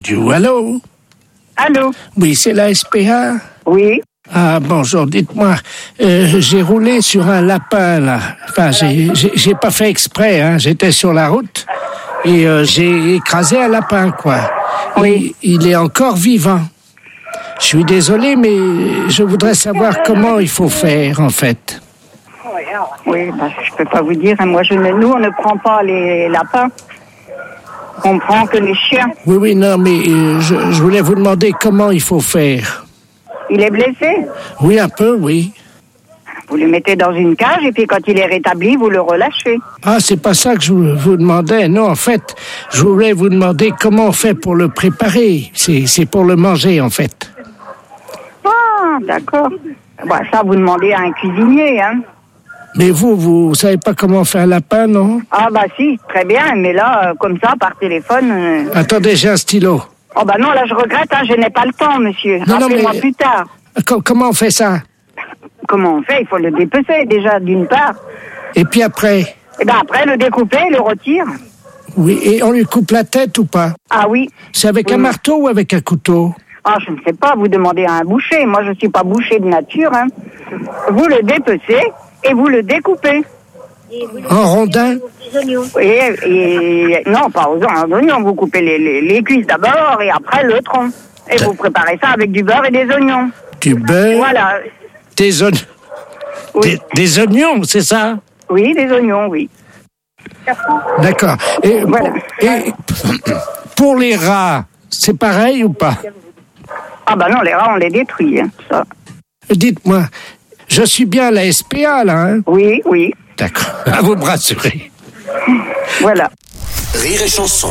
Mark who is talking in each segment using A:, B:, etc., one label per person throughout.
A: Allô?
B: Allô?
A: Oui, c'est la SPA?
B: Oui.
A: Ah, bonjour, dites-moi, j'ai roulé sur un lapin, là. Enfin, j'ai pas fait exprès, hein. J'étais sur la route et j'ai écrasé un lapin, quoi.
B: Oui.
A: Il est encore vivant. Je suis désolé, mais je voudrais savoir comment il faut faire, en fait.
B: Oui, je peux pas vous dire. Moi, nous, on ne prend pas les lapins. On prend que les chiens.
A: Oui, non, mais je voulais vous demander comment il faut faire.
B: Il est blessé?
A: Oui, un peu, oui.
B: Vous le mettez dans une cage et puis quand il est rétabli, vous le relâchez.
A: Ah, c'est pas ça que je vous demandais. Non, en fait, je voulais vous demander comment on fait pour le préparer. C'est pour le manger, en fait.
B: Ah, d'accord. Bah, ça, vous demandez à un cuisinier, hein.
A: Mais vous savez pas comment faire un lapin, non?
B: Ah, bah si, très bien. Mais là, comme ça, par téléphone...
A: Attendez, j'ai un stylo.
B: Oh, bah non, là, je regrette, hein, je n'ai pas le temps, monsieur.
A: Non,
B: Rappelez-moi
A: mais...
B: plus tard.
A: Comment on fait ça?
B: Comment on fait? Il faut le dépecer, déjà, d'une part.
A: Et puis après?
B: Et ben après, le découper, le retire.
A: Oui, et on lui coupe la tête ou pas?
B: Ah oui.
A: C'est avec un marteau ou avec un couteau?
B: Ah, je ne sais pas, vous demandez à un boucher. Moi, je suis pas boucher de nature, hein. Vous le dépecez et vous le découpez.
A: En rondins?
B: Et non, pas aux oignons. Vous coupez les cuisses d'abord et après le tronc. Et vous préparez ça avec du beurre et des oignons.
A: Du beurre?
B: Voilà.
A: Des oignons?
B: Oui.
A: Des oignons, c'est ça?
B: Oui, des oignons, oui.
A: D'accord. Et,
B: Voilà.
A: pour les rats, c'est pareil ou pas?
B: Ah bah non, les rats, on les détruit, hein, ça.
A: Dites-moi, je suis bien à la SPA, là, hein?
B: Oui, oui.
A: D'accord. À vous me rassurer.
B: Voilà.
C: Rire et chanson.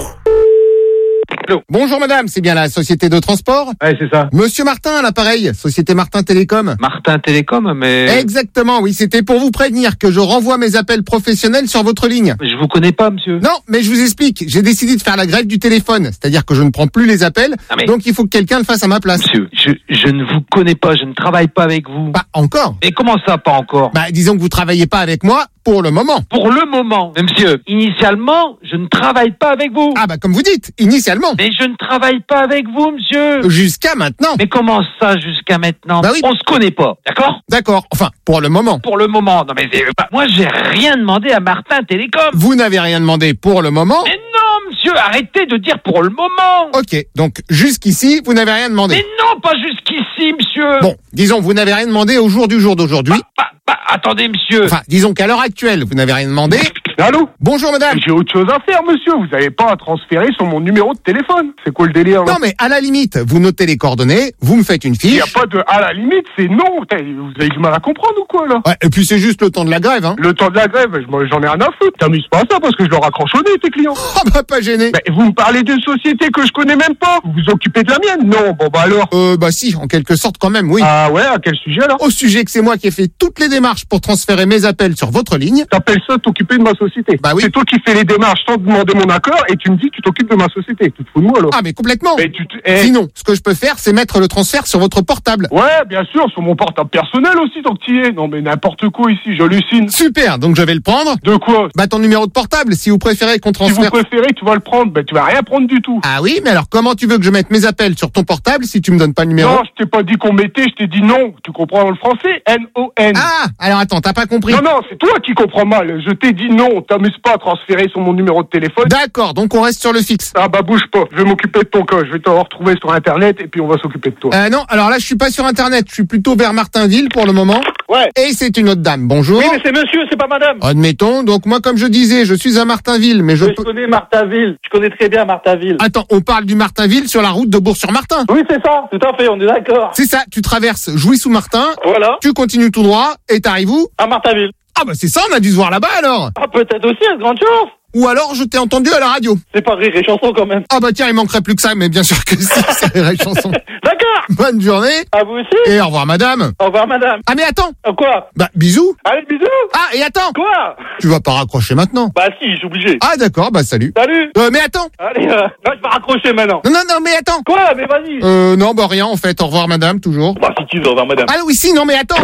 D: Bonjour madame, c'est bien la société de transport?
E: Ouais, c'est ça.
D: Monsieur Martin à l'appareil, société Martin Télécom.
E: Martin Télécom, mais...
D: Exactement, oui, c'était pour vous prévenir que je renvoie mes appels professionnels sur votre ligne.
E: Je vous connais pas, monsieur.
D: Non, mais je vous explique, j'ai décidé de faire la grève du téléphone, c'est-à-dire que je ne prends plus les appels, donc il faut que quelqu'un le fasse à ma place.
E: Monsieur, je ne vous connais pas, je ne travaille pas avec vous.
D: Pas encore.
E: Mais comment ça, pas encore?
D: Bah, disons que vous travaillez pas avec moi pour le moment.
E: Pour le moment. Mais monsieur, initialement, je ne travaille pas avec vous.
D: Ah bah comme vous dites, initialement.
E: Mais je ne travaille pas avec vous, monsieur.
D: Jusqu'à maintenant.
E: Mais comment ça, jusqu'à maintenant?
D: Bah oui.
E: On se connaît pas, d'accord?
D: D'accord, enfin, pour le moment.
E: Pour le moment. Non mais moi, j'ai rien demandé à Martin Télécom.
D: Vous n'avez rien demandé pour le moment.
E: Mais non, monsieur, arrêtez de dire pour le moment.
D: Ok, donc jusqu'ici, vous n'avez rien demandé.
E: Mais non, pas jusqu'ici, monsieur.
D: Bon, disons, vous n'avez rien demandé au jour du jour d'aujourd'hui.
E: Attendez, monsieur.
D: Enfin, disons qu'à l'heure actuelle, vous n'avez rien demandé.
F: Allô?
D: Bonjour madame.
F: J'ai autre chose à faire, monsieur. Vous n'avez pas à transférer sur mon numéro de téléphone. C'est quoi le délire, là?
D: Non mais à la limite, vous notez les coordonnées, vous me faites une
F: Il n'y
D: fiche.
F: a pas de... À la limite, c'est non. Putain, vous avez du mal à comprendre ou quoi, là?
D: Ouais, et puis c'est juste le temps de la grève, hein.
F: Le temps de la grève, j'en ai rien à foutre. T'amuses pas à ça parce que je leur raccroche au nez, tes clients.
D: Ah bah pas gêné.
F: Mais vous me parlez d'une société que je connais même pas. Vous vous occupez de la mienne? Non, bon bah alors.
D: Bah si, en quelque sorte quand même, oui.
F: Ah ouais, à quel sujet, là?
D: Au sujet que c'est moi qui ai fait toutes les démarches pour transférer mes appels sur votre ligne.
F: T'appelles ça t'occuper de ma société?
D: Bah oui.
F: C'est toi qui fais les démarches sans demander mon accord et tu me dis que tu t'occupes de ma société. Tu te fous de moi, alors?
D: Ah mais complètement.
F: Mais
D: Sinon, ce que je peux faire, c'est mettre le transfert sur votre portable.
F: Ouais, bien sûr, sur mon portable personnel aussi, tant que t'y es. Non, mais n'importe quoi ici, j'hallucine.
D: Super, donc je vais le prendre.
F: De quoi?
D: Bah ton numéro de portable, si vous préférez qu'on
F: Si vous
D: transfère...
F: préférez, tu vas le prendre. Ben, tu vas rien prendre du tout.
D: Ah oui, mais alors comment tu veux que je mette mes appels sur ton portable si tu me donnes pas le numéro?
F: Non, je t'ai pas dit qu'on mettait, je t'ai dit non. Tu comprends le français? N-O-N.
D: Ah, alors attends, t'as pas compris.
F: Non, c'est toi qui comprends mal. Je t'ai dit non, t'amuses pas à transférer sur mon numéro de téléphone.
D: D'accord, donc on reste sur le fixe.
F: Ah bah bouge pas, je vais m'occuper de ton cas. Je vais te retrouver sur internet et puis on va s'occuper de toi.
D: Non, alors là je suis pas sur internet, je suis plutôt vers Martinville pour le moment.
F: Ouais.
D: Et c'est une autre dame, bonjour.
F: Oui, mais c'est monsieur, c'est pas madame.
D: Admettons, donc moi comme je disais, je suis à Martinville, mais je
G: Je connais Martinville, je connais très bien Martinville.
D: Attends, on parle du Martinville sur la route de Bourg-sur-Martin.
G: Oui, c'est ça, tout à fait, on est d'accord.
D: C'est ça, tu traverses Jouy-sous-Martin,
G: Voilà,
D: tu continues tout droit, et t'arrives où?
G: à Martinville.
D: Ah bah c'est ça, on a dû se voir là-bas alors.
G: Ah, peut-être aussi, à grande chance.
D: Ou alors je t'ai entendu à la radio.
G: C'est pas rire et chanson quand même.
D: Ah bah tiens, il manquerait plus que ça, mais bien sûr que si, c'est la chanson.
G: D'accord.
D: Bonne journée,
G: À vous aussi.
D: et au revoir madame.
G: Au revoir, madame.
D: Ah mais attends,
G: Quoi?
D: bah bisous.
G: Allez, bisous.
D: Ah et attends,
G: Quoi?
D: tu vas pas raccrocher maintenant.
G: Bah si, je suis obligé.
D: Ah d'accord, bah salut.
G: Salut.
D: Mais attends.
G: Allez, là, je vais raccrocher maintenant.
D: Non, mais attends.
G: Quoi? Mais vas-y.
D: Non, bah rien en fait. Au revoir madame, toujours.
G: Bah si tu veux, au revoir, madame.
D: Ah oui, si, non mais attends.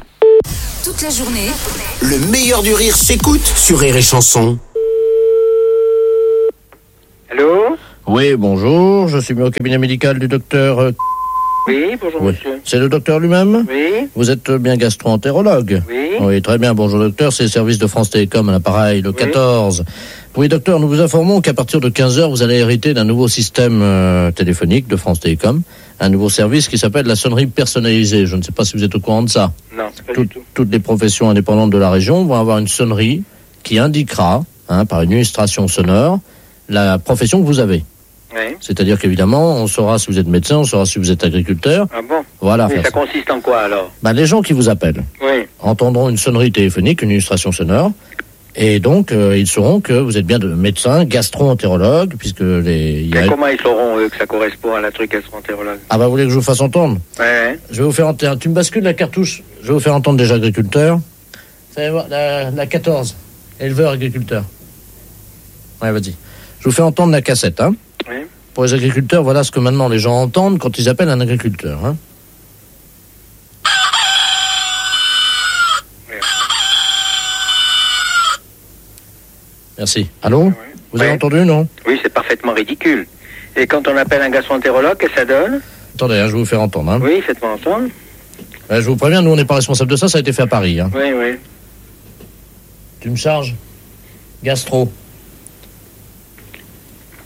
C: Toute la journée, le meilleur du rire s'écoute sur Rire et chanson.
B: Allô?
H: Oui, bonjour, je suis mis au cabinet médical du docteur...
I: Oui, bonjour monsieur.
H: C'est le docteur lui-même ?
I: Oui.
H: Vous êtes bien gastro-entérologue ?
I: Oui.
H: Oui, très bien, bonjour docteur, c'est le service de France Télécom à l'appareil, le 14. Oui docteur, nous vous informons qu'à partir de 15h, vous allez hériter d'un nouveau système téléphonique de France Télécom, un nouveau service qui s'appelle la sonnerie personnalisée. Je ne sais pas si vous êtes au courant de ça.
I: Non, pas du tout.
H: Toutes les professions indépendantes de la région vont avoir une sonnerie qui indiquera, par une illustration sonore, la profession que vous avez.
I: Oui.
H: C'est-à-dire qu'évidemment, on saura si vous êtes médecin, on saura si vous êtes agriculteur.
I: Ah bon ?
H: Voilà.
I: Mais ça consiste en quoi alors ?
H: Les gens qui vous appellent entendront une sonnerie téléphonique, une illustration sonore, et donc ils sauront que vous êtes bien de médecin, gastro-entérologue, puisque
I: comment ils sauront eux que ça correspond à la truc gastro-entérologue ?
H: Ah vous voulez que je vous fasse entendre ?
I: Ouais.
H: Je vais vous faire entendre. Tu me bascules la cartouche. Je vais vous faire entendre déjà agriculteur. Vous allez voir, la 14. Éleveur agriculteur. Ouais, vas-y. Je vous fais entendre la cassette, hein.
I: Oui.
H: Pour les agriculteurs, voilà ce que maintenant les gens entendent quand ils appellent un agriculteur, hein.
I: Oui.
H: Merci. Allô ? Vous avez entendu, non ?
I: Oui, c'est parfaitement ridicule. Et quand on appelle un gastro-entérologue, qu'est-ce que ça donne ?
H: Attendez, je vais vous faire entendre, hein.
I: Oui, faites-moi entendre.
H: Je vous préviens, nous on n'est pas responsable de ça, ça a été fait à Paris, hein.
I: Oui, oui.
H: Tu me charges ? Gastro.
I: Ouais ?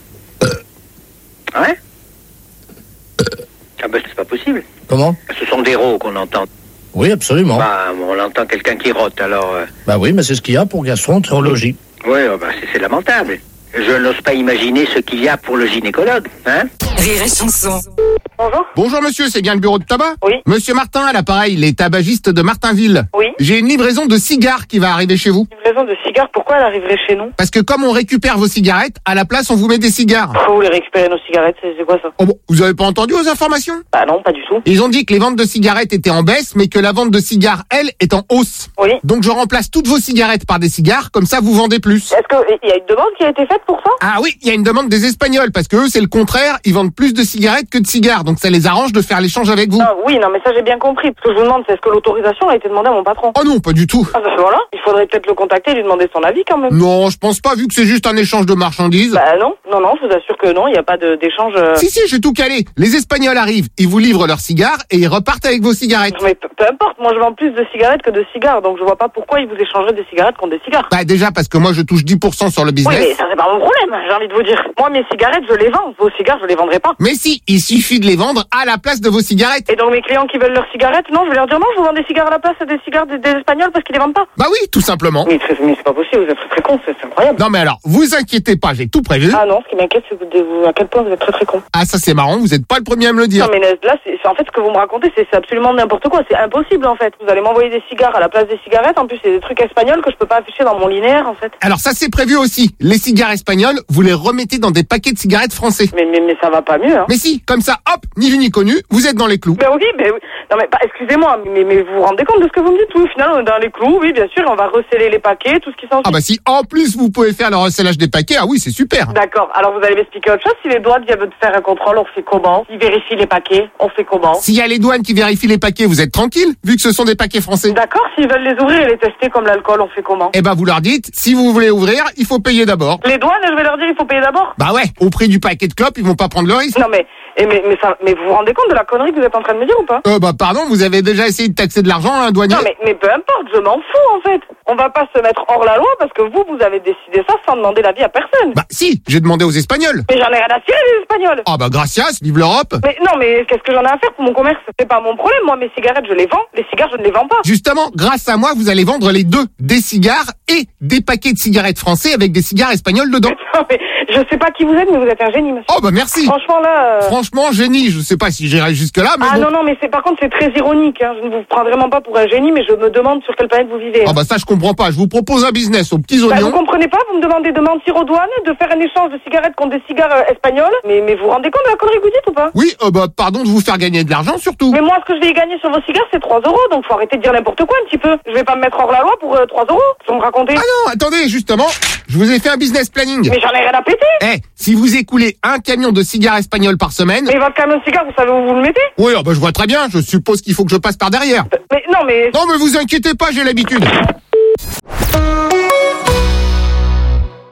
I: Ah ben c'est pas possible.
H: Comment ?
I: Ce sont des rots qu'on entend.
H: Oui, absolument.
I: On entend quelqu'un qui rote, alors...
H: oui, mais c'est ce qu'il y a pour gastro-entérologie.
I: Oui, c'est lamentable. Je n'ose pas imaginer ce qu'il y a pour le gynécologue, hein ?
C: Rire et chanson.
B: Bonjour.
D: Bonjour monsieur, c'est bien le bureau de tabac ?
B: Oui.
D: Monsieur Martin à l'appareil, les tabagistes de Martinville.
B: Oui.
D: J'ai une livraison de cigares qui va arriver chez vous.
B: Livraison de cigares, pourquoi elle arriverait chez nous ?
D: Parce que comme on récupère vos cigarettes, à la place on vous met des cigares.
B: Pourquoi vous voulez récupérer nos cigarettes ? C'est quoi ça ?
D: Oh bon, vous avez pas entendu aux informations ?
B: Bah non, pas du tout.
D: Ils ont dit que les ventes de cigarettes étaient en baisse, mais que la vente de cigares, elle, est en hausse.
B: Oui.
D: Donc je remplace toutes vos cigarettes par des cigares, comme ça vous vendez plus.
B: Est-ce qu'il y a une demande qui a été faite pour ça ?
D: Ah oui, il y a une demande des Espagnols, parce que eux c'est le contraire, ils vendent plus de cigarettes que de cigares, donc ça les arrange de faire l'échange avec vous.
B: Oui, mais ça j'ai bien compris. Ce que je vous demande, c'est est-ce que l'autorisation a été demandée à mon patron ?
D: Oh non, pas du tout.
B: Ah voilà, il faudrait peut-être le contacter et lui demander son avis quand même.
D: Non, je pense pas, vu que c'est juste un échange de marchandises.
B: Non, je vous assure que non, il n'y a pas d'échange...
D: Si, j'ai tout calé. Les Espagnols arrivent, ils vous livrent leurs cigares et ils repartent avec vos cigarettes.
B: Mais peu importe, moi je vends plus de cigarettes que de cigares, donc je vois pas pourquoi ils vous échangeraient des cigarettes contre des cigares.
D: Déjà parce que moi je touche 10% sur le business.
B: Oui, mais ça c'est pas mon problème, j'ai envie de vous dire. Moi mes cigarettes je les vends, vos cigares je les vendrai pas.
D: Mais si, il suffit de les vendre à la place de vos cigarettes.
B: Et donc mes clients qui veulent leurs cigarettes, non, je vais leur dire non, je vous vends des cigares à la place des cigares des Espagnols parce qu'ils les vendent pas.
D: Bah oui, tout simplement.
B: Mais c'est pas possible, vous êtes très con, c'est incroyable.
D: Non mais alors, vous inquiétez pas, j'ai tout prévu.
B: Ah non, ce qui m'inquiète c'est à quel point vous êtes très con.
D: Ah ça c'est marrant, vous êtes pas le premier à me le dire.
B: Non mais là, c'est en fait ce que vous me racontez, c'est absolument n'importe quoi, c'est impossible en fait. Vous allez m'envoyer des cigares à la place des cigarettes, en plus c'est des trucs espagnols que je peux pas afficher dans mon linéaire en fait.
D: Alors ça c'est prévu aussi, les cigares espagnols, vous les remettez dans des paquets de cigarettes français.
B: Mais ça va pas mieux hein.
D: Mais si, comme ça, hop, ni vu ni connu, vous êtes dans les clous.
B: Ben oui, non mais excusez-moi, mais vous vous rendez compte de ce que vous me dites? Oui, au final on est dans les clous, oui bien sûr, on va recéler les paquets, tout ce qui s'ensuit.
D: Ah bah si en plus vous pouvez faire le recellage des paquets, ah oui c'est super.
B: D'accord, alors vous allez m'expliquer autre chose, si les douanes viennent faire un contrôle, on fait comment? Ils vérifient les paquets, on fait comment?
D: S'il y a les douanes qui vérifient les paquets, vous êtes tranquille, vu que ce sont des paquets français.
B: D'accord, s'ils veulent les ouvrir et les tester comme l'alcool, on fait comment?
D: Eh ben vous leur dites, si vous voulez ouvrir, il faut payer d'abord.
B: Les douanes, je vais leur dire il faut payer d'abord?
D: Bah ouais, au prix du paquet de clopes, ils vont pas prendre le risque.
B: Non mais vous vous rendez compte de la connerie que vous êtes en train de me dire ou pas?
D: Bah pardon, vous avez déjà essayé de taxer de l'argent à un douanier?
B: Non mais peu importe, je m'en fous en fait. On va pas se mettre hors la loi parce que vous avez décidé ça sans demander l'avis à personne.
D: Bah si, j'ai demandé aux Espagnols.
B: Mais j'en ai rien à cirer les Espagnols.
D: Ah bah gracias, vive l'Europe.
B: Mais non mais qu'est-ce que j'en ai à faire pour mon commerce? C'est pas mon problème, moi mes cigarettes je les vends, les cigares je ne les vends pas.
D: Justement, grâce à moi, vous allez vendre les deux, des cigares et des paquets de cigarettes français avec des cigares espagnols dedans.
B: Non mais je sais pas qui vous êtes mais vous êtes un génie monsieur.
D: Oh bah merci.
B: Franchement là...
D: Franchement génie, je sais pas si j'irai jusque là mais bon.
B: Non mais par contre c'est très ironique hein. Je ne vous prends vraiment pas pour un génie mais je me demande sur quelle planète vous vivez.
D: Ah bah ça je comprends pas, je vous propose un business aux petits oignons.
B: Vous comprenez pas, vous me demandez de mentir aux douanes, de faire un échange de cigarettes contre des cigares espagnols, mais vous vous rendez compte de la connerie que vous dites ou pas?
D: Oui, bah pardon de vous faire gagner de l'argent surtout.
B: Mais moi ce que je vais y gagner sur vos cigares c'est 3 €, donc faut arrêter de dire n'importe quoi un petit peu. Je vais pas me mettre hors la loi pour 3 €, vous me racontez.
D: Ah non, attendez, justement, je vous ai fait un business planning.
B: Mais j'en ai rien à péter.
D: Si vous écoulez un camion de cigares espagnols par semaine...
B: Mais votre camion de cigares, vous savez où vous le mettez?
D: Oui, bah je vois très bien, je suppose qu'il faut que je passe par derrière.
B: Non mais
D: vous inquiétez pas, j'ai l'habitude.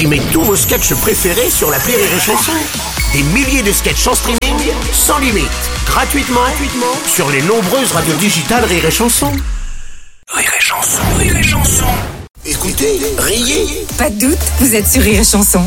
J: streamez tous vos sketchs préférés sur l'appli Rire et Chanson. Des milliers de sketchs en streaming, sans limite, gratuitement sur les nombreuses radios digitales Rire et Chanson. Rire et Chanson, Rire et Chanson. Écoutez, riez.
K: Pas de doute, vous êtes sur Rire et Chanson.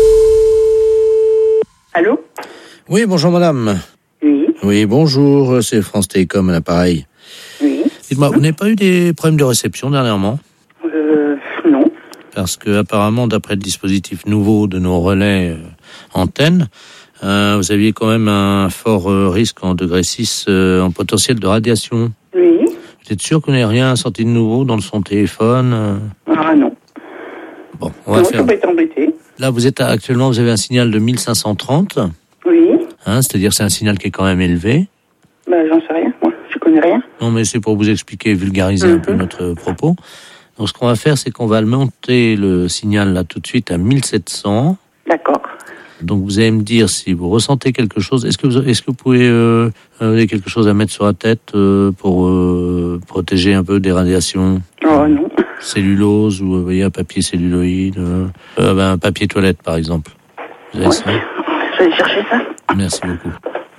B: Allô?
H: Oui, bonjour madame.
B: Oui.
H: Oui, bonjour, c'est France Télécom à l'appareil.
B: Oui.
H: Dites-moi, vous n'avez pas eu des problèmes de réception dernièrement?
B: Non.
H: Parce que apparemment, d'après le dispositif nouveau de nos relais antennes, vous aviez quand même un fort risque en degré 6 en potentiel de radiation.
B: Oui.
H: Vous êtes sûr qu'on n'ait rien sorti de nouveau dans son téléphone?
B: Ah non.
H: Bon, on va faire...
B: Je peux être embêté.
H: Là, vous avez un signal de 1530.
B: Oui.
H: C'est-à-dire c'est un signal qui est quand même élevé.
B: J'en sais rien, moi. Je connais rien.
H: Non, mais c'est pour vous expliquer, vulgariser un peu notre propos. Donc, ce qu'on va faire, c'est qu'on va monter le signal là tout de suite à 1700.
B: D'accord.
H: Donc, vous allez me dire si vous ressentez quelque chose. Est-ce que vous pouvez avez quelque chose à mettre sur la tête pour protéger un peu des radiations?
B: Oh non.
H: Cellulose ou vous voyez un papier celluloïde, un papier toilette par exemple. Vous avez ça?
B: Je vais aller chercher ça.
H: Merci beaucoup.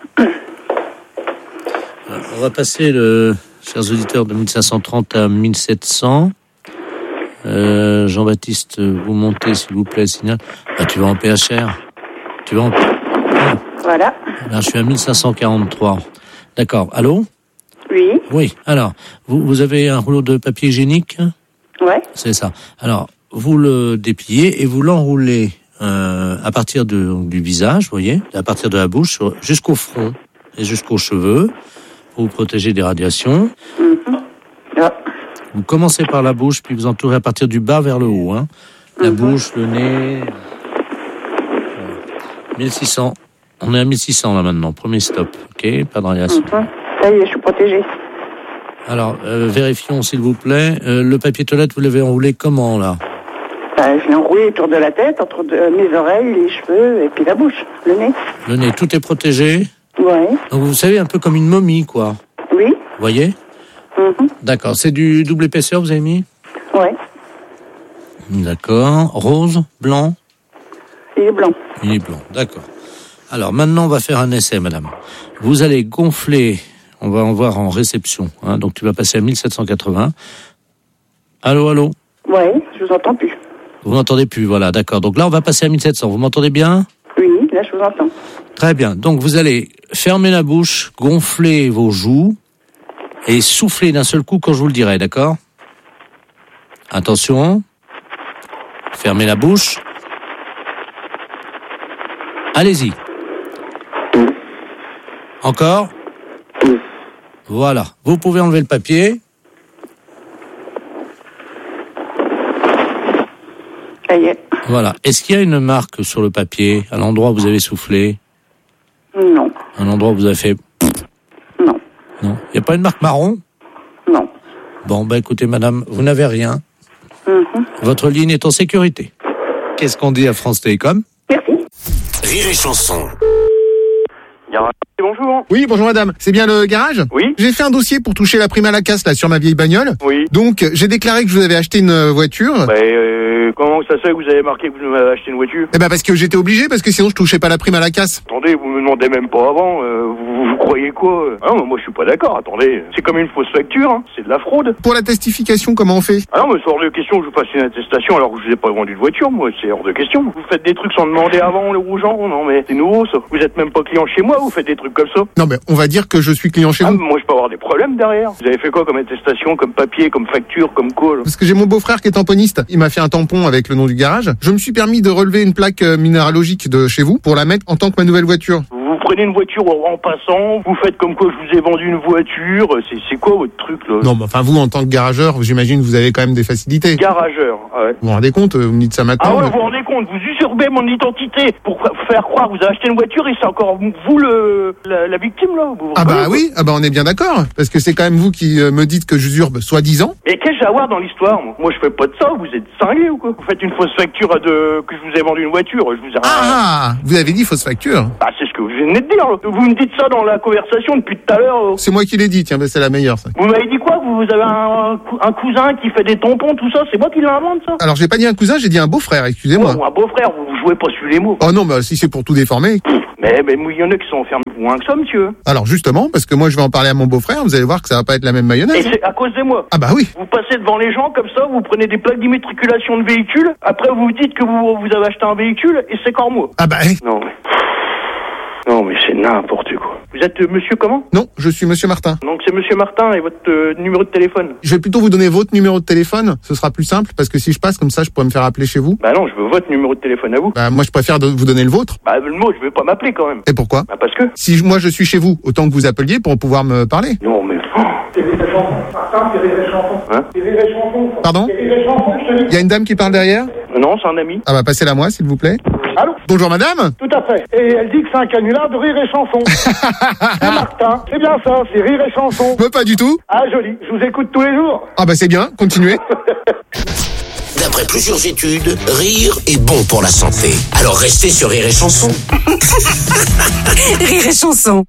H: Alors, on va passer, chers auditeurs, de 1530 à 1700. Jean-Baptiste, vous montez s'il vous plaît le signal. Tu vas en PHR. Tu vas en...
B: Voilà.
H: Là, je suis à 1543. D'accord. Allô?
B: Oui.
H: Oui. Alors, vous avez un rouleau de papier hygiénique?
B: Ouais.
H: C'est ça. Alors, vous le dépliez et vous l'enroulez à partir du visage, vous voyez, à partir de la bouche jusqu'au front et jusqu'aux cheveux pour vous protéger des radiations.
B: Ah.
H: Vous commencez par la bouche, puis vous entourez à partir du bas vers le haut. La bouche, le nez. 1600. On est à 1600 là maintenant. Premier stop. Ok, pas de radiation.
B: Ça y est, je suis protégée.
H: Alors, vérifions s'il vous plaît. Le papier toilette, vous l'avez enroulé comment là?
B: Je l'ai enroulé autour de la tête, entre mes oreilles, les cheveux et puis la bouche, le nez.
H: Le nez, tout est protégé?
B: Ouais.
H: Donc vous savez, un peu comme une momie, quoi.
B: Oui.
H: Vous voyez? D'accord. C'est du double épaisseur, vous avez mis?
B: Ouais.
H: D'accord. Rose? Blanc?
B: Il est blanc.
H: Il est blanc, d'accord. Alors maintenant, on va faire un essai, madame. Vous allez gonfler, on va en voir en réception. Donc tu vas passer à 1780. Allô?
B: Ouais, je vous entends plus.
H: Vous m'entendez plus, voilà, d'accord. Donc là, on va passer à 1700. Vous m'entendez bien?
B: Oui, là, je vous entends.
H: Très bien. Donc vous allez fermer la bouche, gonfler vos joues et souffler d'un seul coup quand je vous le dirai, d'accord? Attention. Fermez la bouche. Allez-y. Encore. Voilà. Vous pouvez enlever le papier.
B: Ça y est.
H: Voilà. Est-ce qu'il y a une marque sur le papier, à l'endroit où vous avez soufflé?
B: Non.
H: Un endroit où vous avez fait...
B: Non.
H: Non. Il n'y a pas une marque marron?
B: Non.
H: Bon, écoutez, madame, vous n'avez rien. Votre ligne est en sécurité. Qu'est-ce qu'on dit à France Télécom?
B: Merci.
J: Rire et Chanson.
F: Bonjour.
D: Oui, bonjour madame. C'est bien le garage?
F: Oui.
D: J'ai fait un dossier pour toucher la prime à la casse là sur ma vieille bagnole.
F: Oui.
D: Donc j'ai déclaré que je vous avais acheté une voiture.
F: Comment ça se fait que vous avez marqué que vous m'avez acheté une voiture?
D: Parce que j'étais obligé, parce que sinon je touchais pas la prime à la casse.
F: Attendez, vous me demandez même pas avant. Vous croyez quoi? Ah non, moi je suis pas d'accord. Attendez, c'est comme une fausse facture. C'est de la fraude.
D: Pour la testification, comment on fait?
F: Ah non, mais c'est hors de question que je vous fasse une attestation alors que je vous ai pas vendu de voiture. Moi, c'est hors de question. Vous faites des trucs sans demander avant aux gens. Non mais c'est nouveau ça. Vous êtes même pas client chez moi. Vous faites des trucs comme ça.
D: Non mais on va dire que je suis client chez vous.
F: Moi je peux avoir des problèmes derrière. Vous avez fait quoi comme attestation, comme papier, comme facture, comme quoi là?
D: Parce que j'ai mon beau-frère qui est tamponiste. Il m'a fait un tampon avec le nom du garage. Je me suis permis de relever une plaque minéralogique de chez vous pour la mettre en tant que ma nouvelle voiture.
F: Vous prenez une voiture en passant, vous faites comme quoi je vous ai vendu une voiture, c'est quoi votre truc là?
D: Non, mais enfin vous en tant que garageur, j'imagine que vous avez quand même des facilités.
F: Garageur, ouais.
D: Vous vous rendez compte, vous me dites ça maintenant.
F: Ah ouais, vous vous rendez compte, vous usurpez mon identité pour faire croire que vous avez acheté une voiture et c'est encore vous la victime là.
D: Oui, on est bien d'accord, parce que c'est quand même vous qui me dites que j'usurpe soi-disant.
F: Et qu'est-ce que j'ai à voir dans l'histoire? Moi je fais pas de ça, vous êtes cinglés ou quoi? Vous faites une fausse facture que je vous ai vendu une voiture, je vous ai...
D: Ah, vous avez dit fausse facture?
F: Ah, c'est ce que vous venez venez de dire. Vous me dites ça dans la conversation depuis tout à l'heure.
D: C'est moi qui l'ai dit, tiens, c'est la meilleure, ça.
F: Vous m'avez dit quoi? Vous avez un cousin qui fait des tampons, tout ça? C'est moi qui l'invente, ça?
D: Alors, j'ai pas dit un cousin, j'ai dit un beau-frère, excusez-moi.
F: Oh, un beau-frère, vous jouez pas sur les mots.
D: Oh non, bah si c'est pour tout déformer.
F: Mais il y en a qui sont enfermés pour moins que ça, monsieur.
D: Alors justement, parce que moi je vais en parler à mon beau-frère, vous allez voir que ça va pas être la même mayonnaise.
F: Et c'est à cause de moi.
D: Ah bah oui.
F: Vous passez devant les gens comme ça, vous prenez des plaques d'immatriculation de véhicules, après vous dites que vous avez acheté un véhicule et c'est encore moi.
D: Ah bah
F: Non mais c'est n'importe quoi. Vous êtes monsieur comment?
D: Non, je suis monsieur Martin.
F: Donc c'est monsieur Martin et votre numéro de téléphone?
D: Je vais plutôt vous donner votre numéro de téléphone, ce sera plus simple, parce que si je passe comme ça, je pourrais me faire appeler chez vous.
F: Bah non, je veux votre numéro de téléphone à vous.
D: Bah moi je préfère vous donner le vôtre.
F: Bah le mot, je vais pas m'appeler quand même.
D: Et pourquoi?
F: Bah parce que...
D: Si moi je suis chez vous, autant que vous appeliez pour pouvoir me parler.
F: Non mais...
L: C'est Rire et Chanson. Martin, c'est Rire et Chanson.
F: Hein?
L: C'est Rire et Chanson.
D: Pardon?
L: C'est Rire et Chanson, je te dis.
D: Il y a une dame qui parle derrière?
F: Non, c'est un ami.
D: Ah bah passez-la moi s'il vous plaît.
L: Allô?
D: Bonjour madame.
L: Tout à fait. Et elle dit que c'est un canular de Rire et Chanson. C'est Martin. C'est bien ça, c'est Rire et Chanson.
D: Mais pas du tout.
L: Ah joli, je vous écoute tous les jours.
D: Ah bah c'est bien, continuez.
J: D'après plusieurs études, rire est bon pour la santé. Alors restez sur Rire et Chanson.
K: Rire et Chanson.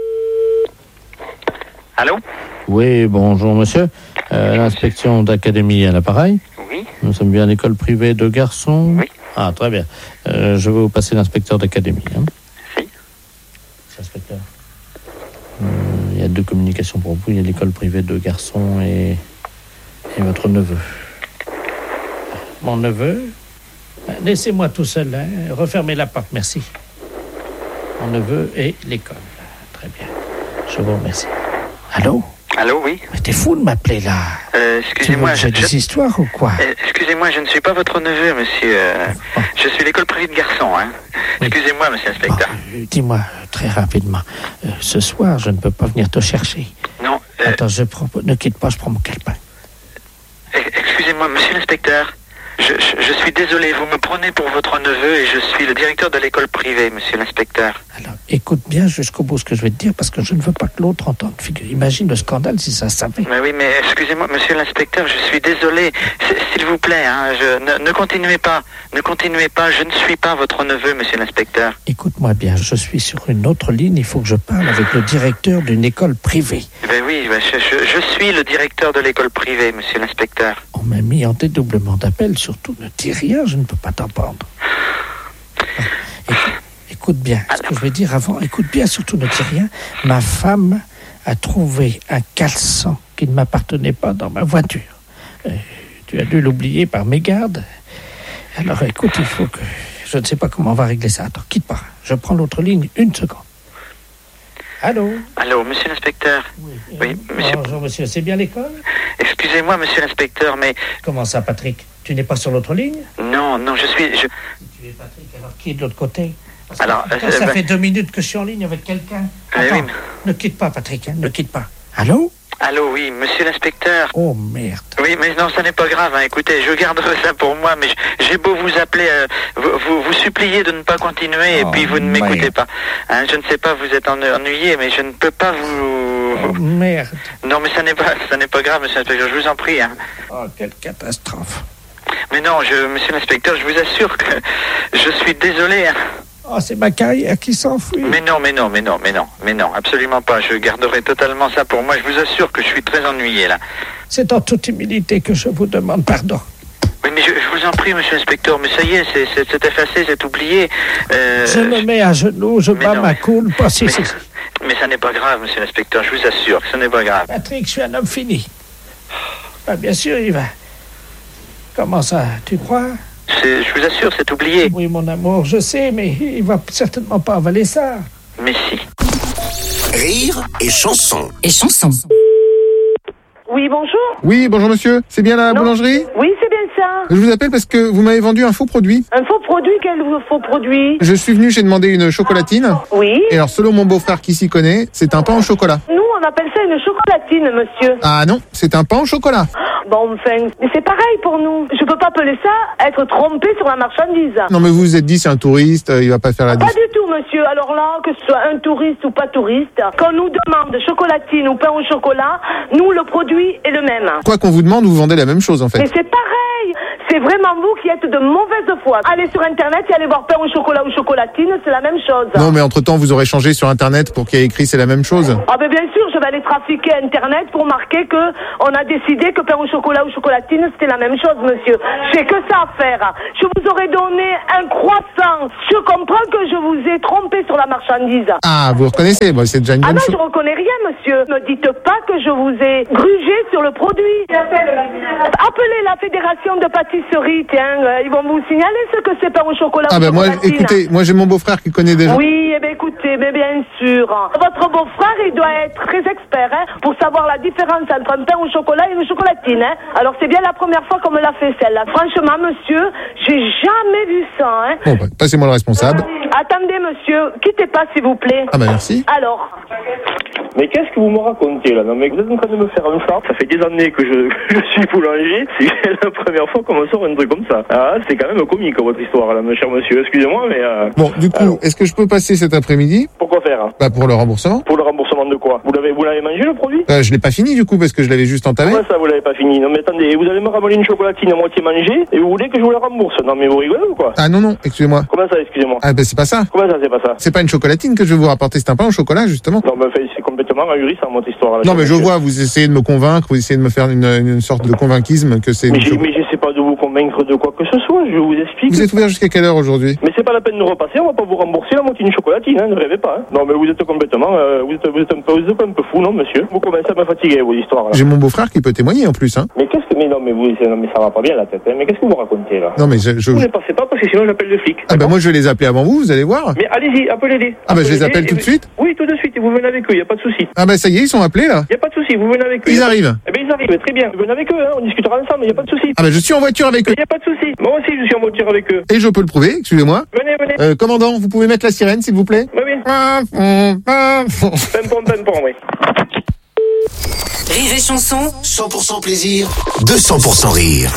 I: Allô?
H: Oui, bonjour monsieur. L'inspection d'académie à l'appareil.
I: Oui.
H: Nous sommes bien à l'école privée de garçons.
I: Oui.
H: Ah, très bien. Je vais vous passer l'inspecteur d'académie. Hein.
I: Si.
H: Inspecteur. Il y a deux communications pour vous. Il y a l'école privée de garçons et votre neveu. Mon neveu. Laissez-moi tout seul. Hein. Refermez la porte, merci. Mon neveu et l'école. Très bien. Je vous remercie. Allô?
I: Allô, oui.
H: Mais t'es fou de m'appeler là.
I: Excusez-moi.
H: J'ai des histoires ou quoi?
I: Excusez-moi, je ne suis pas votre neveu, monsieur. Je suis l'école privée de garçons, hein. Excusez-moi, monsieur l'inspecteur.
H: Dis-moi très rapidement. Ce soir, je ne peux pas venir te chercher.
I: Non.
H: Attends, ne quitte pas, je prends mon calepin.
I: Excusez-moi, monsieur l'inspecteur. Je suis désolé, vous me prenez pour votre neveu et je suis le directeur de l'école privée, monsieur l'inspecteur.
H: Alors, écoute bien jusqu'au bout ce que je vais te dire parce que je ne veux pas que l'autre entende. Imagine le scandale si ça savait.
I: Mais oui, mais excusez-moi, monsieur l'inspecteur, je suis désolé. S'il vous plaît, hein, ne continuez pas. Ne continuez pas, je ne suis pas votre neveu, monsieur l'inspecteur.
H: Écoute-moi bien, je suis sur une autre ligne, il faut que je parle avec le directeur d'une école privée.
I: Ben oui, je suis le directeur de l'école privée, monsieur l'inspecteur.
H: On m'a mis en dédoublement d'appel, surtout ne dis rien, je ne peux pas t'entendre. Écoute bien, ce que je vais dire avant, écoute bien, surtout ne dis rien. Ma femme a trouvé un caleçon qui ne m'appartenait pas dans ma voiture. Tu as dû l'oublier par mégarde. Alors écoute, il faut que... Je ne sais pas comment on va régler ça. Attends, quitte pas. Je prends l'autre ligne, une seconde. Allô?
I: Allô, monsieur l'inspecteur? Oui, monsieur...
H: Bonjour, monsieur. C'est bien l'école?
I: Excusez-moi, monsieur l'inspecteur, mais...
H: Comment ça, Patrick? Tu n'es pas sur l'autre ligne?
I: Non, je suis...
H: Tu es Patrick, alors qui est de l'autre côté?
I: Alors,
H: ça fait 2 minutes que je suis en ligne avec quelqu'un. Attends,
I: oui,
H: ne quitte pas, Patrick, hein, ne quitte pas. Allô?
I: Allô, oui, monsieur l'inspecteur.
H: Oh, merde.
I: Oui, mais non, ça n'est pas grave, hein. Écoutez, je garderai ça pour moi, mais j'ai beau vous appeler, vous supplier de ne pas continuer, et puis vous ne m'écoutez pas. Hein, je ne sais pas, vous êtes ennuyé, mais je ne peux pas vous...
H: Oh, merde.
I: Non, mais ça n'est pas grave, monsieur l'inspecteur, je vous en prie, hein.
H: Oh, quelle catastrophe.
I: Mais non, monsieur l'inspecteur, je vous assure que je suis désolé, hein.
H: Oh, c'est ma carrière qui s'enfuit.
I: Mais non, absolument pas. Je garderai totalement ça pour moi. Je vous assure que je suis très ennuyé, là.
H: C'est en toute humilité que je vous demande pardon.
I: Oui, mais je vous en prie, monsieur l'inspecteur, mais ça y est, c'est effacé, c'est oublié.
H: Je me mets à genoux, je bats ma coule.
I: Mais ça n'est pas grave, monsieur l'inspecteur, je vous assure que ce n'est pas grave.
H: Patrick, je suis un homme fini. Ah, bien sûr, il va... Comment ça, tu crois?
I: Je vous assure, c'est oublié.
H: Oui, mon amour, je sais, mais il va certainement pas avaler ça.
I: Mais si.
J: Rire et chanson.
K: Et chanson.
B: Oui, bonjour.
D: Oui, bonjour monsieur. C'est bien la boulangerie?
B: Oui, c'est bien ça.
D: Je vous appelle parce que vous m'avez vendu un faux produit.
B: Un faux produit? Quel faux produit?
D: Je suis venu, j'ai demandé une chocolatine.
B: Oui.
D: Et alors, selon mon beau-frère qui s'y connaît, c'est un pain au chocolat.
B: Nous, on appelle ça une chocolatine, monsieur.
D: Ah non, c'est un pain au chocolat.
B: Bon, enfin, mais c'est pareil pour nous. Je peux pas appeler ça être trompé sur la marchandise.
D: Non mais vous vous êtes dit, c'est un touriste, il va pas faire la
B: Pas du tout, monsieur. Alors là, que ce soit un touriste ou pas touriste, quand on nous demande chocolatine ou pain au chocolat, nous, le produit est le même.
D: Quoi qu'on vous demande, vous vendez la même chose en fait.
B: Mais c'est pareil. C'est C'est vraiment vous qui êtes de mauvaise foi. Allez sur Internet et allez voir pain au chocolat ou chocolatine, c'est la même chose.
D: Non, mais entre-temps, vous aurez changé sur Internet pour qu'il y ait écrit c'est la même chose.
B: Ah ben bien sûr, je vais aller trafiquer Internet pour marquer que on a décidé que pain au chocolat ou chocolatine, c'était la même chose, monsieur. J'ai que ça à faire. Je vous aurais donné un croissant. Je comprends que je vous ai trompé sur la marchandise.
D: Ah, vous reconnaissez, bon, c'est déjà une bonne chose.
B: Ah non, je reconnais rien, monsieur. Ne dites pas que je vous ai grugé sur le produit. Appelez la fédération de pâtisserie, tiens, ils vont vous signaler ce que c'est pain au chocolat.
D: Ah ben moi, écoutez, moi j'ai mon beau-frère qui connaît déjà.
B: Oui, eh bien écoutez, mais bien sûr. Votre beau-frère, il doit être très expert, hein, pour savoir la différence entre un pain au chocolat et une chocolatine, hein. Alors c'est bien la première fois qu'on me l'a fait celle-là. Franchement, monsieur, j'ai jamais vu ça, hein.
D: Bon, bah, passez-moi le responsable.
B: Attendez, monsieur, quittez pas, s'il vous plaît.
D: Ah bah merci.
B: Alors.
F: Mais qu'est-ce que vous me racontez là? Non mais vous êtes en train de me faire un char. Ça fait des années que je suis boulanger. C'est la première fois qu'on me sort un truc comme ça. Ah, c'est quand même comique votre histoire là, mon cher monsieur. Excusez-moi, mais.
D: Bon, du coup, est-ce que je peux passer cet après-midi?
F: Pourquoi faire?
D: Bah pour le remboursement.
F: Pour le remboursement de quoi? Vous l'avez mangé le produit?
D: Je l'ai pas fini du coup parce que je l'avais juste entamé.
F: Comment ça vous l'avez pas fini? Non mais attendez, vous allez me ramener une chocolatine à moitié mangée et vous voulez que je vous la rembourse? Non mais vous rigolez ou quoi?
D: Ah non, excusez-moi.
F: Comment ça, excusez-moi?
D: Ah ben c'est pas ça.
F: Comment ça, c'est pas ça?
D: C'est pas une chocolatine que je vais vous rapporter, c'est un pain au chocolat justement.
F: Non mais c'est complètement ahurissant votre histoire là.
D: Non mais je vois, vous essayez de me convaincre, vous essayez de me faire une sorte de convainquisme que c'est...
F: Mais j'essaie pas de vous convaincre de quoi que ce soit, je vous explique.
D: Vous êtes ouvert jusqu'à quelle heure aujourd'hui?
F: Mais c'est pas la peine de repasser, on va pas vous rembourser la moitié d'une chocolatine, hein, ne rêvez pas. Hein. Non mais vous êtes complètement, vous êtes un peu fou, non monsieur? Vous commencez à me fatiguer, vos histoires là.
D: J'ai mon beau-frère qui peut témoigner en plus, hein.
F: Mais qu'est-ce que, mais non mais ça va pas bien la tête, hein. Mais qu'est-ce que vous racontez là?
D: Non mais
F: Vous ne passez pas parce que sinon j'appelle le flic.
D: Ah bah moi je vais les appeler avant vous, vous allez voir.
F: Mais allez-y, appelez-les.
D: Ah bah je les appelle tout de suite?
F: Oui, tout de suite, et vous venez avec eux, y a pas de souci.
D: Ah bah ça y est, ils sont appelés là.
F: Y a pas de souci, vous venez avec eux.
D: Ils arrivent.
F: Eh ben ils arrivent, très bien. Vous venez avec eux, hein, on discutera ensemble, y a pas de souci.
D: Ah bah je suis en voiture avec eux.
F: Y a pas de souci. Moi aussi je suis en voiture avec eux.
D: Et je peux le prouver, excusez-moi.
F: Venez.
D: Commandant, vous pouvez mettre la sirène s'il vous plaît?
F: Oui. Pimpon, oui.
C: Rire et chanson,
J: 100% plaisir, 200% rire.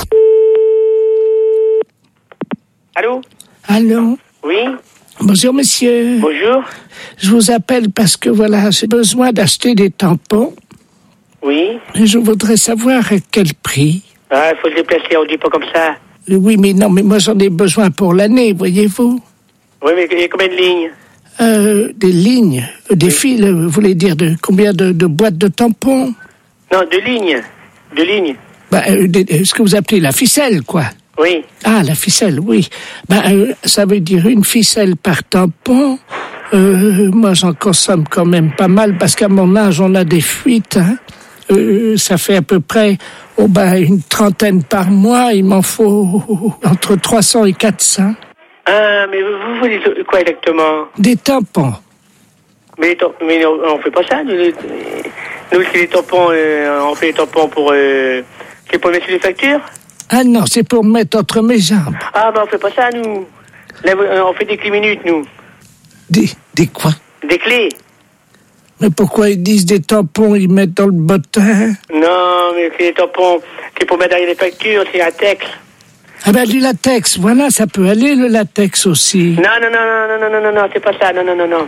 I: Allô?
A: Allô?
I: Oui?
A: Bonjour, monsieur.
I: Bonjour.
A: Je vous appelle parce que, voilà, j'ai besoin d'acheter des tampons.
I: Oui?
A: Et je voudrais savoir à quel prix.
I: Ah, il faut se déplacer, on dit pas comme ça.
A: Oui, mais non, mais moi j'en ai besoin pour l'année, voyez-vous.
I: Oui, mais il y a combien de lignes?
A: Des lignes, des fils, vous voulez dire combien de boîtes de tampons?
I: Non, de lignes. De lignes.
A: Bah, ce que vous appelez la ficelle, quoi.
I: Oui.
A: Ah, la ficelle, oui. Bah, ça veut dire une ficelle par tampon. Moi, j'en consomme quand même pas mal parce qu'à mon âge, on a des fuites. Hein. Ça fait à peu près une trentaine par mois. Il m'en faut entre 300 et 400.
I: Ah, mais vous voulez quoi exactement?
A: Des tampons.
I: Mais on fait pas ça. Nous c'est les tampons, on fait les tampons pour... c'est pour mettre sur les factures?
A: Ah non, c'est pour mettre entre mes jambes.
I: Ah, on fait pas ça, nous. Là, on fait des clés minutes, nous.
A: Des quoi?
I: Des clés.
A: Mais pourquoi ils disent des tampons, ils mettent dans le bottin?
I: Non, mais c'est des tampons, c'est pour mettre derrière les factures, c'est latex.
A: Ah ben du latex, voilà, ça peut aller le latex aussi.
I: Non, c'est pas ça, non.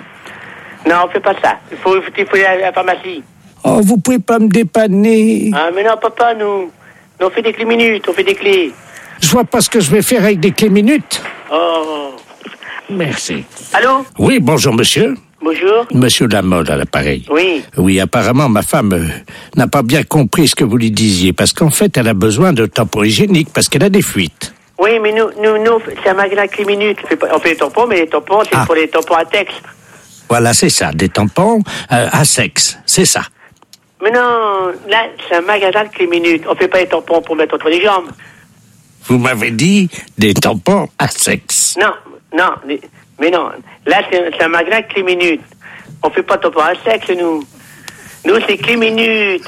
I: Non, on fait pas ça. Il faut aller à la pharmacie.
A: Oh, vous pouvez pas me dépanner.
I: Ah, mais non, papa, nous on fait des clés minutes, on fait des clés.
A: Je vois pas ce que je vais faire avec des clés minutes.
I: Oh.
A: Merci.
I: Allô?
A: Oui, bonjour monsieur.
I: Bonjour.
A: Monsieur Lamolle à l'appareil.
I: Oui.
A: Oui, apparemment, ma femme n'a pas bien compris ce que vous lui disiez, parce qu'en fait, elle a besoin de tampons hygiéniques, parce qu'elle a des fuites.
I: Oui, mais nous c'est un magasin clé minute. On fait des tampons, mais les tampons, c'est pour les tampons à texte.
A: Voilà, c'est ça, des tampons à sexe, c'est ça.
I: Mais non, là, c'est un magasin de clé minute. On fait pas les tampons pour mettre entre les jambes.
A: Vous m'avez dit des tampons à sexe.
I: Non, mais non. Là, c'est un magasin clé minute. On fait pas de tampons à sexe, nous. Nous, c'est clé minute.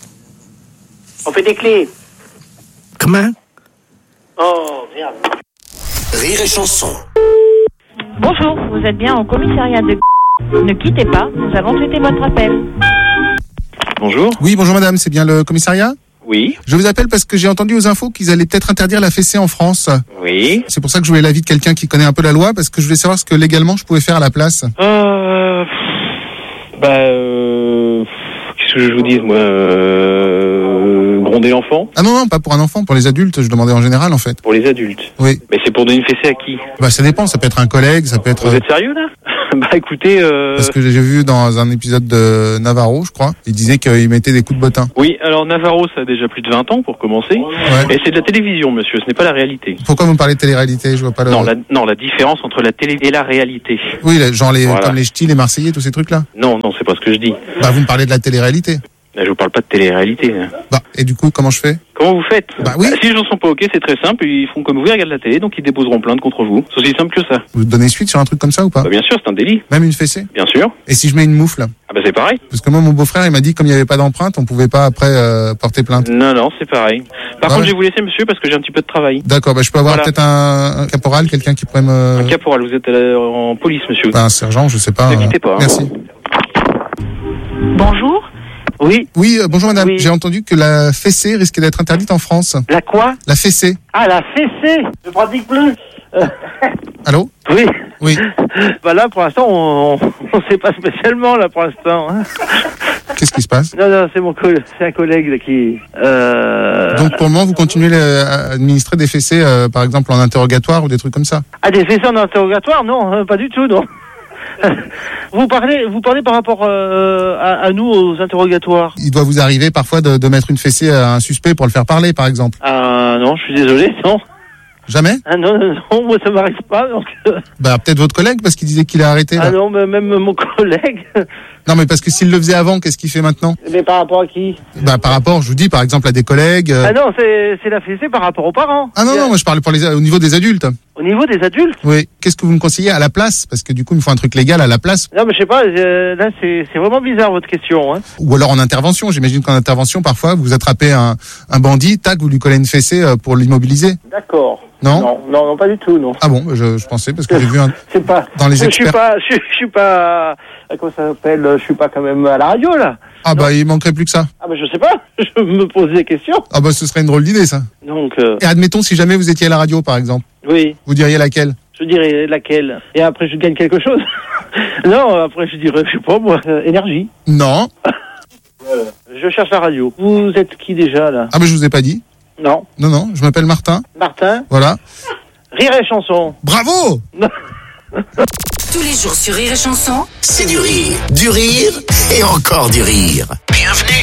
I: On fait des clés.
A: Comment?
I: Oh, merde.
J: Rire et chanson.
M: Bonjour, vous êtes bien au commissariat de... Ne quittez pas, nous allons traiter votre appel.
D: Bonjour. Oui, bonjour madame, c'est bien le commissariat?
G: Oui.
D: Je vous appelle parce que j'ai entendu aux infos qu'ils allaient peut-être interdire la fessée en France.
G: Oui.
D: C'est pour ça que je voulais l'avis de quelqu'un qui connaît un peu la loi, parce que je voulais savoir ce que légalement je pouvais faire à la place.
G: Qu'est-ce que je vous dis, moi
N: demandez l'enfant?
D: Ah non, pas pour un enfant, pour les adultes, je demandais en général en fait.
N: Pour les adultes?
D: Oui.
N: Mais c'est pour donner une fessée à qui?
D: Bah ça dépend, ça peut être un collègue, ça peut être...
N: Vous êtes sérieux là? Bah écoutez...
D: Parce que j'ai vu dans un épisode de Navarro, je crois, il disait qu'il mettait des coups de bottin.
N: Oui, alors Navarro, ça a déjà plus de 20 ans pour commencer.
D: Ouais.
N: Et c'est de la télévision, monsieur, ce n'est pas la réalité.
D: Pourquoi vous me parlez de télé-réalité? Je vois pas le...
N: Non, la différence entre la télé et la réalité.
D: Oui, genre comme les ch'tis, les Marseillais, tous ces trucs-là.
N: Non, c'est pas ce que je dis.
D: Bah vous me parlez de la télé-réalité.
N: Là, je vous parle pas de télé-réalité.
D: Bah, et du coup, comment je fais?
N: Comment vous faites?
D: Bah oui.
N: Si les gens sont pas ok, c'est très simple, ils font comme vous, ils regardent la télé, donc ils déposeront plainte contre vous. C'est aussi simple que ça.
D: Vous donnez suite sur un truc comme ça ou pas?
N: Bah bien sûr, c'est un délit.
D: Même une fessée?
N: Bien sûr.
D: Et si je mets une moufle?
N: Ah bah c'est pareil.
D: Parce que moi, mon beau-frère, il m'a dit, comme il n'y avait pas d'empreinte, on pouvait pas après porter plainte.
N: Non, c'est pareil. Par contre, je vais vous laisser, monsieur, parce que j'ai un petit peu de travail.
D: D'accord, bah je peux avoir peut-être un caporal, quelqu'un qui pourrait me...
N: Un caporal, vous êtes en police, monsieur.
D: Bah, un sergent, je sais pas.
N: Ne quittez pas.
D: Merci.
O: Bonjour.
D: Oui, bonjour madame. Oui. J'ai entendu que la fessée risquait d'être interdite en France.
O: La quoi?
D: La fessée.
O: Ah, la fessée. Je pratique plus.
D: Allô?
O: Oui. Bah là, pour l'instant, on sait pas spécialement, là, pour l'instant. Hein.
D: Qu'est-ce qui se passe?
O: Non, c'est un collègue là, qui...
D: Donc pour le moment, vous continuez à administrer des fessées, par exemple, en interrogatoire ou des trucs comme ça?
O: Ah, des fessées en interrogatoire? Non, pas du tout, non. Vous parlez par rapport à nous, aux interrogatoires.
D: Il doit vous arriver parfois de mettre une fessée à un suspect pour le faire parler, par exemple.
O: Ah non, je suis désolé, non.
D: Jamais?
O: Ah non, moi ça m'arrive pas. Donc...
D: Bah peut-être votre collègue, parce qu'il disait qu'il a arrêté. Là.
O: Ah non, même mon collègue.
D: Non, mais parce que s'il le faisait avant, qu'est-ce qu'il fait maintenant?
O: Mais par rapport à qui?
D: Bah par rapport, je vous dis, par exemple, à des collègues.
O: Ah non, c'est la fessée par rapport aux parents.
D: Ah non, moi je parle au niveau des adultes.
O: Au niveau des adultes?
D: Oui. Qu'est-ce que vous me conseillez à la place? Parce que du coup, il me faut un truc légal à la place.
O: Non, mais je sais pas, là c'est vraiment bizarre votre question. Hein.
D: Ou alors en intervention, j'imagine qu'en intervention, parfois, vous attrapez un bandit, tac, vous lui collez une fessée pour l'immobiliser.
O: D'accord.
D: Non,
O: pas du tout, non.
D: Ah bon, je pensais, parce que j'ai vu
O: c'est pas,
D: dans les experts...
O: Je suis pas, comment ça s'appelle, je suis pas quand même à la radio, là.
D: Ah bah, il manquerait plus que ça.
O: Ah bah, je sais pas, je me pose des questions.
D: Ah bah, ce serait une drôle d'idée, ça.
O: Donc,
D: Et admettons, si jamais vous étiez à la radio, par exemple.
O: Oui.
D: Vous diriez laquelle?
O: Je dirais laquelle. Et après, je gagne quelque chose. Non, après, je dirais, je sais pas, moi, énergie.
D: Non.
O: Je cherche la radio. Vous êtes qui déjà, là?
D: Ah bah, je vous ai pas dit.
O: Non,
D: je m'appelle Martin.
O: Martin.
D: Voilà.
O: Rire et chanson.
D: Bravo.
C: Tous les jours sur Rire et Chanson,
J: c'est du rire et encore du rire. Bienvenue.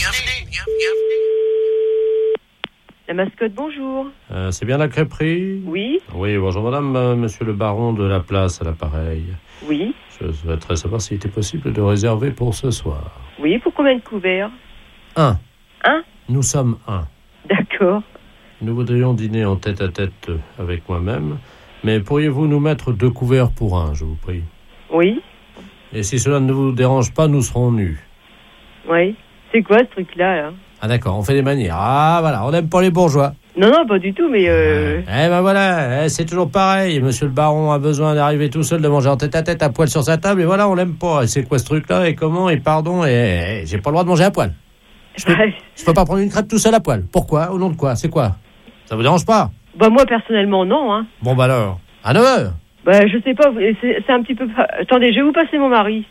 M: La mascotte, bonjour.
H: C'est bien la crêperie?
M: Oui.
H: Oui, bonjour madame, monsieur le baron de la place à l'appareil.
M: Oui.
H: Je souhaiterais savoir s'il était possible de réserver pour ce soir.
M: Oui, pour combien de couverts?
H: 1.
M: Un?
H: Nous sommes 1.
M: D'accord.
H: Nous voudrions dîner en tête-à-tête avec moi-même, mais pourriez-vous nous mettre 2 couverts pour 1, je vous prie?
M: Oui.
H: Et si cela ne vous dérange pas, nous serons nus.
M: Oui. C'est quoi ce truc-là, là?
H: Ah d'accord, on fait des manières. Ah voilà, on n'aime pas les bourgeois.
M: Non, pas du tout, mais
H: Eh ben voilà, c'est toujours pareil. Monsieur le baron a besoin d'arriver tout seul, de manger en tête-à-tête à poil sur sa table, et voilà, on l'aime pas. Et c'est quoi ce truc-là, et comment, et pardon, et j'ai pas le droit de manger à poil. Je peux pas prendre une crêpe tout seul à poil. Pourquoi? Au nom de quoi? C'est quoi? Ça vous dérange pas?
M: Bah moi, personnellement, non, hein.
H: Bon bah alors, à 9h.
M: Bah je sais pas, c'est un petit peu... Attendez, je vais vous passer mon mari.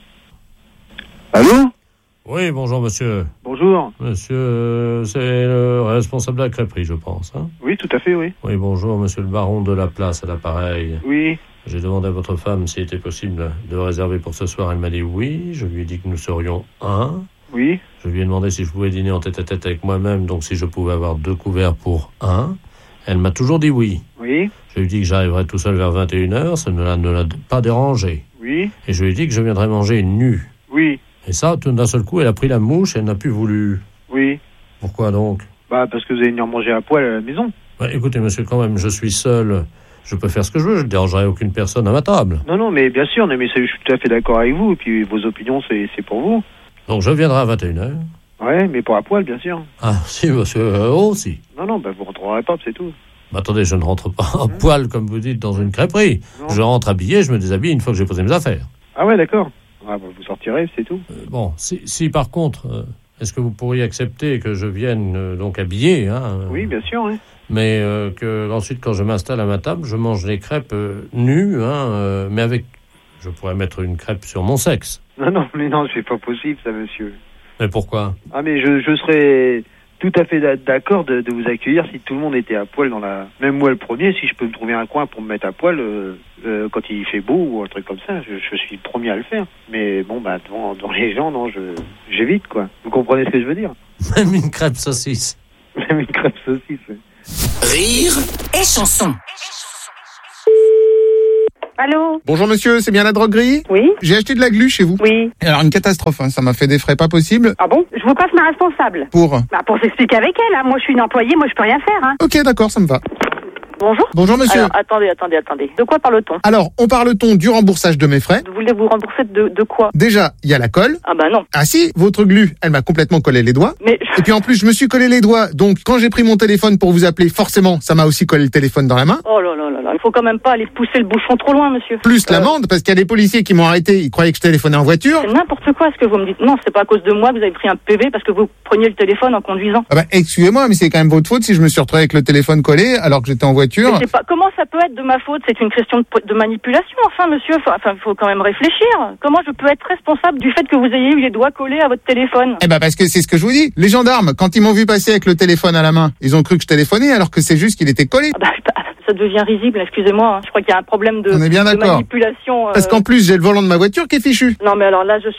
O: Allô?
H: Oui, bonjour monsieur.
O: Bonjour.
H: Monsieur, c'est le responsable de la crêperie, je pense, hein?
O: Oui, tout à fait, oui.
H: Oui, bonjour, monsieur le baron de la place à l'appareil.
O: Oui.
H: J'ai demandé à votre femme s'il était possible de réserver pour ce soir. Elle m'a dit oui. Je lui ai dit que nous serions 1.
O: Oui.
H: Je lui ai demandé si je pouvais dîner en tête-à-tête avec moi-même, donc si je pouvais avoir 2 couverts pour 1. Elle m'a toujours dit oui.
O: Oui.
H: Je lui ai dit que j'arriverais tout seul vers 21h, ça ne l'a pas dérangé.
O: Oui.
H: Et je lui ai dit que je viendrais manger nu.
O: Oui.
H: Et ça, tout d'un seul coup, elle a pris la mouche et elle n'a plus voulu.
O: Oui.
H: Pourquoi donc?
O: Bah, parce que vous allez venir manger à poil à la maison.
H: Bah, écoutez, monsieur, quand même, je suis seul. Je peux faire ce que je veux, je ne dérangerai aucune personne à ma table.
O: Non, mais bien sûr, mais je suis tout à fait d'accord avec vous. Et puis, vos opinions, c'est pour vous.
H: Donc, je viendrai à 21h.
O: Ouais, mais pas à poil, bien sûr.
H: Ah, si, monsieur, aussi.
O: Non, bah, vous rentrerez pas, c'est tout.
H: Bah, attendez, je ne rentre pas à poil, comme vous dites, dans une crêperie.
O: Non.
H: Je rentre habillé, je me déshabille une fois que j'ai posé mes affaires.
O: Ah ouais, d'accord. Ah, bah, vous sortirez, c'est tout.
H: Bon, si par contre, est-ce que vous pourriez accepter que je vienne donc habillé, hein?
O: Oui, bien sûr, oui.
H: Mais que ensuite, quand je m'installe à ma table, je mange les crêpes nues, hein, mais avec... Je pourrais mettre une crêpe sur mon sexe.
O: Non, mais non, c'est pas possible, ça, monsieur.
H: Mais pourquoi?
O: Ah, mais je serais
P: tout à fait d'accord de vous accueillir si tout le monde était à poil dans la... Même moi le premier, si je peux me trouver un coin pour me mettre à poil quand il fait beau ou un truc comme ça, je suis le premier à le faire. Mais bon, bah devant les gens, non, j'évite, quoi. Vous comprenez ce que je veux dire?
H: Même une crêpe saucisse.
P: Même une crêpe saucisse, oui.
C: Rire et chanson.
B: Allô?
D: Bonjour monsieur, c'est bien la droguerie?
B: Oui.
D: J'ai acheté de la glu chez vous.
B: Oui.
D: Alors une catastrophe, hein, ça m'a fait des frais pas possibles.
B: Ah bon? Je vous passe ma responsable.
D: Pour
B: s'expliquer avec elle, hein. Moi je suis une employée, moi je peux rien faire, hein.
D: Ok, d'accord, ça me va.
B: Bonjour.
D: Bonjour monsieur.
B: Alors, attendez. De quoi parle-t-on?
D: Alors, on parle-t-on du remboursage de mes frais?
B: Vous voulez vous rembourser de quoi?
D: Déjà, il y a la colle.
B: Ah bah non.
D: Ah si, votre glu, elle m'a complètement collé les doigts.
B: Mais...
D: Et puis en plus, je me suis collé les doigts, donc quand j'ai pris mon téléphone pour vous appeler, forcément, ça m'a aussi collé le téléphone dans la main.
B: Oh là là là là, il faut quand même pas aller pousser le bouchon trop loin, monsieur.
D: Plus l'amende, parce qu'il y a des policiers qui m'ont arrêté, ils croyaient que je téléphonais en voiture.
B: C'est n'importe quoi ce que vous me dites. Non, c'est pas à cause de moi que vous avez pris un PV parce que vous preniez le téléphone en conduisant.
D: Ah bah, excusez-moi, mais c'est quand même votre faute si je me suis retrouvé avec le téléphone collé alors que j'étais en voiture.
B: Mais comment ça peut être de ma faute? C'est une question de manipulation, enfin, monsieur. Enfin, faut quand même réfléchir. Comment je peux être responsable du fait que vous ayez eu les doigts collés à votre téléphone?
D: Eh ben, parce que c'est ce que je vous dis. Les gendarmes, quand ils m'ont vu passer avec le téléphone à la main, ils ont cru que je téléphonais alors que c'est juste qu'il était collé.
B: Ah bah, ça devient risible, excusez-moi. Hein. Je crois qu'il y a un problème de manipulation.
D: Parce qu'en plus, j'ai le volant de ma voiture qui est fichu.
B: Non, mais alors là, je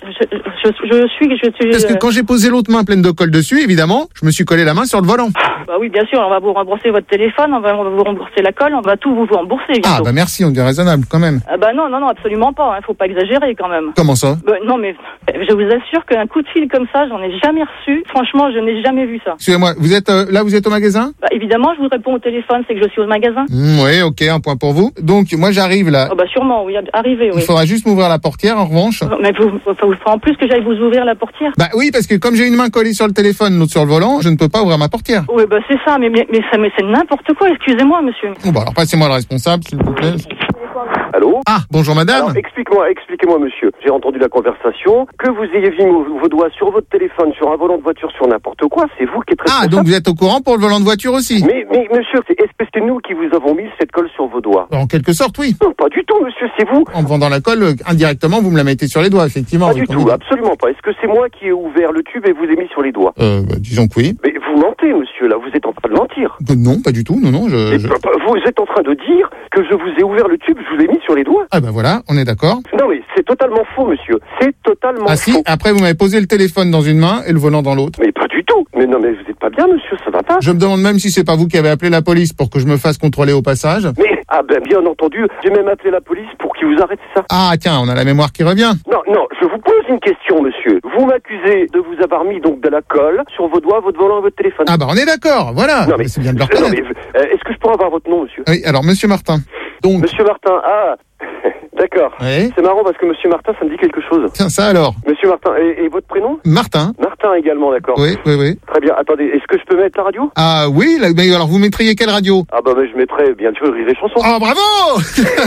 B: suis...
D: Parce que quand j'ai posé l'autre main pleine de colle dessus, évidemment, je me suis collé la main sur le volant.
B: Bah oui, bien sûr, on va vous rembourser votre téléphone, on va vous rembourser la colle, on va tout vous rembourser. Bientôt.
D: Ah bah merci, on est raisonnable quand même.
B: Ah bah non, absolument pas, hein, faut pas exagérer quand même.
D: Comment ça?
B: Non mais, je vous assure qu'un coup de fil comme ça, j'en ai jamais reçu. Franchement, je n'ai jamais vu ça.
D: Excusez-moi, vous êtes au magasin?
B: Bah évidemment, je vous réponds au téléphone, c'est que je suis au magasin.
D: Oui, ok, un point pour vous. Donc moi j'arrive là.
B: Ah bah sûrement, oui, arrivez, oui.
D: Il faudra juste m'ouvrir la portière en revanche.
B: Mais en plus que j'aille vous ouvrir la portière.
D: Bah oui, parce que comme j'ai une main collée sur le téléphone, l'autre sur le volant, je ne peux pas ouvrir ma portière.
B: Oui, bah c'est ça, mais c'est n'importe quoi, excusez-moi, monsieur.
D: Bon bah alors passez-moi le responsable, s'il vous plaît.
Q: Allô?
D: Ah, bonjour madame.
Q: Alors, expliquez-moi monsieur. J'ai entendu la conversation. Que vous ayez vu vos doigts sur votre téléphone, sur un volant de voiture, sur n'importe quoi, c'est vous qui êtes responsable.
D: Ah, donc vous êtes au courant pour le volant de voiture aussi?
Q: Mais monsieur, est-ce que c'est nous qui vous avons mis cette colle sur vos doigts?
D: En quelque sorte, oui.
Q: Non, pas du tout monsieur, c'est vous.
D: En me vendant la colle, indirectement, vous me la mettez sur les doigts, effectivement.
Q: Pas du tout, absolument pas. Est-ce que c'est moi qui ai ouvert le tube et vous ai mis sur les doigts?
D: Disons que oui.
Q: Mais vous mentez monsieur, là, vous êtes en train de mentir.
D: Non, pas du tout, non,
Q: Vous êtes en train de dire que je vous ai ouvert le tube, je vous ai mis sur les doigts.
D: Ah bah voilà, on est d'accord.
Q: Non mais c'est totalement faux monsieur, c'est totalement faux.
D: Ah si, après vous m'avez posé le téléphone dans une main et le volant dans l'autre.
Q: Mais pas du tout. Mais non mais vous êtes pas bien monsieur, ça va pas.
D: Je me demande même si c'est pas vous qui avez appelé la police pour que je me fasse contrôler au passage.
Q: Mais, bien entendu, j'ai même appelé la police pour qu'ils vous arrêtent ça.
D: Ah tiens, on a la mémoire qui revient.
Q: Non, je vous pose une question monsieur. Vous m'accusez de vous avoir mis donc de la colle sur vos doigts, votre volant et votre téléphone.
D: Ah bah on est d'accord, voilà.
Q: Non mais
D: c'est bien de le reconnaître.
Q: Est-ce que je pourrais avoir votre nom monsieur?
D: Oui, alors monsieur Martin. Donc...
Q: Monsieur Martin, d'accord.
D: Oui.
Q: C'est marrant parce que monsieur Martin, ça me dit quelque chose.
D: Tiens, ça alors.
Q: Monsieur Martin, et votre prénom?
D: Martin.
Q: Martin également, d'accord.
D: Oui.
Q: Très bien, attendez, est-ce que je peux mettre la radio?
D: Ah oui, mais alors vous mettriez quelle radio?
Q: Ah bah je mettrais bien sûr Rire et Chanson.
D: Oh bravo.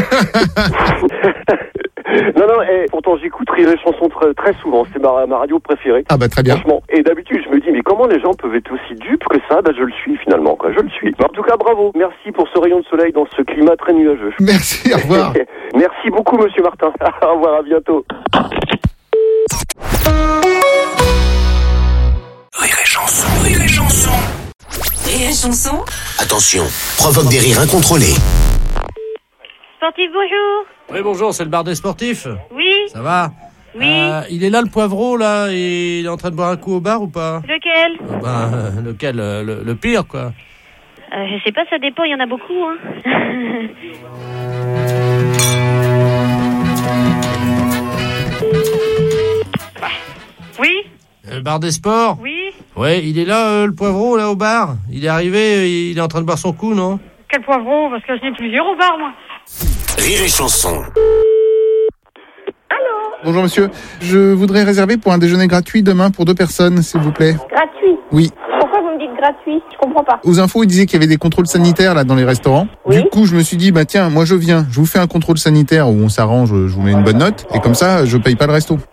Q: Non, pourtant j'écoute Rire et Chanson très souvent, c'est ma radio préférée.
D: Ah bah très bien.
Q: Franchement, et d'habitude je me dis mais comment les gens peuvent être aussi dupes que ça? Bah je le suis finalement, quoi, je le suis. En tout cas bravo, merci pour ce rayon de soleil dans ce climat très nuageux.
D: Merci, au revoir.
Q: Merci beaucoup monsieur Martin, au revoir, à bientôt.
C: Rire et Chanson, Rire et Chanson.
K: Rire et Chanson.
C: Attention, provoque des rires incontrôlés.
M: Sportif, bonjour.
H: Oui, bonjour, c'est le bar des sportifs.
M: Oui.
H: Ça va?
M: Oui.
H: Il est là, le poivreau, là, et il est en train de boire un coup au bar ou pas?
M: Lequel?
H: Lequel? Le pire, quoi.
M: Je sais pas, ça dépend, il y en a beaucoup, hein. Oui.
H: Le bar des sports?
M: Oui.
H: Ouais, il est là, le poivreau, là, au bar. Il est arrivé, il est en train de boire son coup, non?
M: Quel poivreau? Parce que je n'ai plusieurs au bar, moi.
C: Rire et Chanson.
D: Bonjour monsieur, je voudrais réserver pour un déjeuner gratuit demain pour 2 personnes, s'il vous plaît.
B: Gratuit?
D: Oui.
B: Pourquoi vous me dites gratuit? Je comprends pas.
D: Aux infos, il disait qu'il y avait des contrôles sanitaires là dans les restaurants.
B: Oui.
D: Du coup, je me suis dit, tiens, moi je viens, je vous fais un contrôle sanitaire où on s'arrange, je vous mets une bonne note, et comme ça, je paye pas le resto.
B: Donc en fait, vous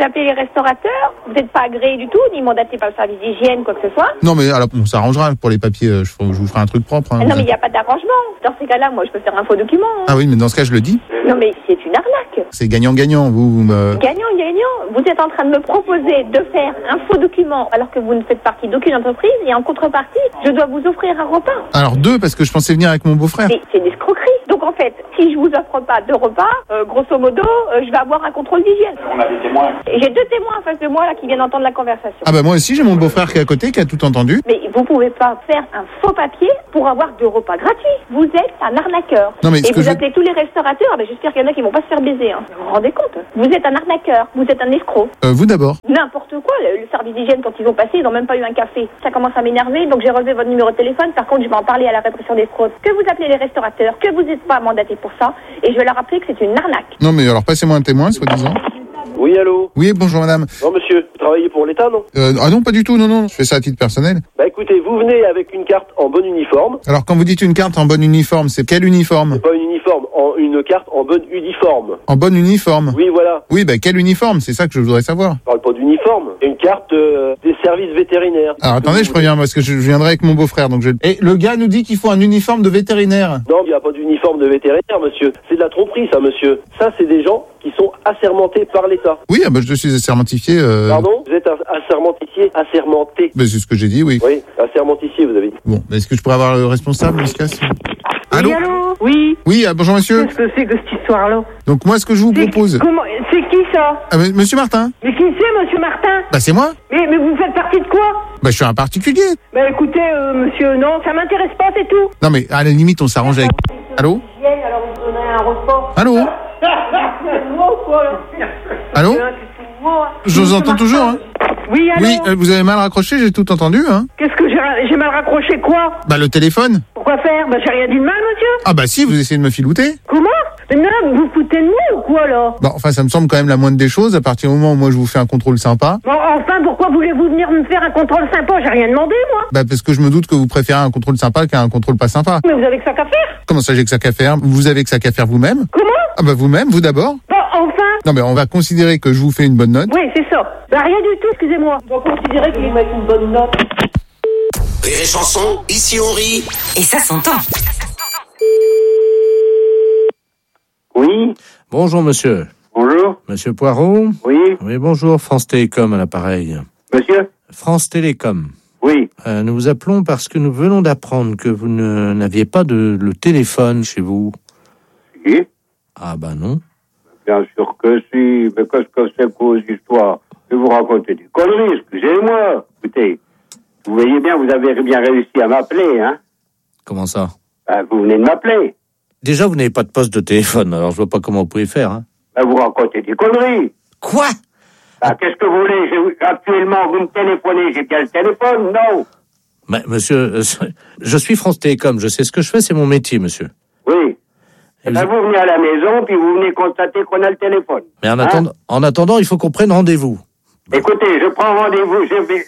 M: appelez les restaurateurs, vous n'êtes pas agréé du tout, ni mandaté par le service d'hygiène, quoi que ce soit.
D: Non, mais alors, on s'arrangera pour les papiers. Je vous ferai un truc propre. Hein.
M: Non, mais il n'y a pas d'arrangement. Dans ces cas-là, moi, je peux faire un faux document. Hein.
D: Ah oui, mais dans ce cas, je le dis.
M: Non, mais c'est une arnaque.
D: C'est gagnant-gagnant.
M: Gagnant. Vous êtes en train de me proposer de faire un faux document alors que vous ne faites partie d'aucune entreprise et en contrepartie, je dois vous offrir un repas.
D: Alors 2, parce que je pensais venir avec mon beau-frère.
M: Mais c'est une escroquerie. Donc en fait, si je vous offre pas de repas, grosso modo, je vais avoir un contrôle d'hygiène.
G: On a des témoins.
M: Et j'ai 2 témoins en face de moi là qui viennent d'entendre la conversation.
D: Ah bah moi aussi, j'ai mon beau-frère qui est à côté, qui a tout entendu.
M: Mais vous pouvez pas faire un faux papier pour avoir de repas gratuits. Vous êtes un arnaqueur.
D: Non, mais
M: et vous appelez tous les restaurateurs, mais j'espère qu'il y en a qui vont pas se faire baiser. Hein. Vous vous rendez compte? Vous êtes un arnaqueur, vous êtes un escroc.
D: Vous d'abord.
M: N'importe quoi, le service d'hygiène quand ils ont passé, ils n'ont même pas eu un café. Ça commence à m'énerver, donc j'ai relevé votre numéro de téléphone. Par contre, je vais en parler à la répression des fraudes. Que vous appelez les restaurateurs, que vous n'êtes pas mandaté pour ça, et je vais leur rappeler que c'est une arnaque.
D: Non mais alors passez-moi un témoin, soi-disant.
Q: Oui, allô?
D: Oui, bonjour madame.
Q: Non, monsieur, vous travaillez pour l'État, non?
D: Ah non, pas du tout, non, je fais ça à titre personnel.
Q: Bah écoutez, vous venez avec une carte en bon uniforme.
D: Alors quand vous dites une carte en bon uniforme, c'est quel uniforme?
Q: C'est pas une uniforme, une carte en bonne uniforme.
D: En bon uniforme?
Q: Oui, voilà.
D: Oui, bah quel uniforme? C'est ça que je voudrais savoir.
Q: Je parle pas d'uniforme, une carte des services vétérinaires.
D: Alors attendez, je préviens, parce que je viendrai avec mon beau-frère, donc je... Et le gars nous dit qu'il faut un uniforme de vétérinaire.
Q: Non, il n'y a pas d'uniforme de vétérinaire, monsieur. C'est de la tromperie, ça, monsieur. Ça, c'est des gens qui sont assermentés par l'État.
D: Oui, bah je suis assermentifié.
Q: Pardon? Vous êtes assermenté.
D: Ben, c'est ce que j'ai dit, oui.
Q: Oui, assermenticier, vous avez dit.
D: Bon, est-ce que je pourrais avoir le responsable, dans ce cas? Allô?
R: Oui, allô? Oui.
D: Oui, bonjour monsieur.
R: Qu'est-ce que c'est que cette histoire-là?
D: Donc moi, ce que je vous propose...
R: C'est qui ça?
D: Monsieur Martin.
R: Mais qui c'est, monsieur Martin?
D: Bah c'est moi.
R: Mais vous faites partie de quoi?
D: Bah je suis un particulier.
R: Bah écoutez, monsieur, non, ça m'intéresse pas, c'est tout.
D: Non mais à la limite, on s'arrange avec... Allô?
R: Alors vous donnez un repas.
D: Allô? Allô? Je vous entends toujours, hein?
R: Oui, allô?
D: Oui, vous avez mal raccroché, j'ai tout entendu, hein?
R: Qu'est-ce que j'ai mal raccroché, quoi?
D: Bah le téléphone.
R: Pourquoi faire? Bah j'ai rien dit de mal, monsieur.
D: Ah bah si, vous essayez de me filouter.
R: Comment? Mais non, vous foutez de moi ou quoi, là?
D: Bah enfin, ça me semble quand même la moindre des choses, à partir du moment où moi je vous fais un contrôle sympa.
R: Bon, enfin, pourquoi voulez-vous venir me faire un contrôle sympa? J'ai rien demandé, moi.
D: Bah parce que je me doute que vous préférez un contrôle sympa qu'un contrôle pas sympa.
R: Mais vous avez que ça qu'à faire?
D: Comment ça, j'ai que ça qu'à faire? Vous avez que ça qu'à faire vous-même?
R: Comment?
D: Ah bah vous-même, vous d'abord.
R: Bon, enfin.
D: Non mais on va considérer que je vous fais une bonne note.
R: Oui, c'est ça. Bah rien du tout, excusez-moi. On va considérer qu'il met une bonne note.
J: Rire et chanson, ici on rit.
C: Et ça s'entend.
Q: Oui.
H: Bonjour monsieur.
Q: Bonjour.
H: Monsieur Poirot?
Q: Oui.
H: Oui, bonjour, France Télécom à l'appareil.
Q: Monsieur?
H: France Télécom.
Q: Oui.
H: Nous vous appelons parce que nous venons d'apprendre que vous n'aviez pas le téléphone chez vous.
Q: Si.
H: Ah bah non.
Q: Bien sûr que si, mais qu'est-ce que c'est que vos histoires? Je vais vous raconter des conneries, excusez-moi. Écoutez, vous voyez bien, vous avez bien réussi à m'appeler, hein?
H: Comment ça?
Q: Ben, vous venez de m'appeler.
H: Déjà, vous n'avez pas de poste de téléphone, alors je vois pas comment vous pouvez faire, hein.
Q: Ben, vous racontez des conneries.
H: Quoi?
Q: Ben, qu'est-ce que vous voulez? Actuellement, vous me téléphonez, j'ai bien le téléphone, non?
H: Mais monsieur, je suis France Télécom, je sais ce que je fais, c'est mon métier, monsieur.
Q: Oui. Ben, vous venez à la maison, puis vous venez constater qu'on a le téléphone.
H: Mais en attendant, il faut qu'on prenne rendez-vous.
Q: Écoutez, je prends rendez-vous,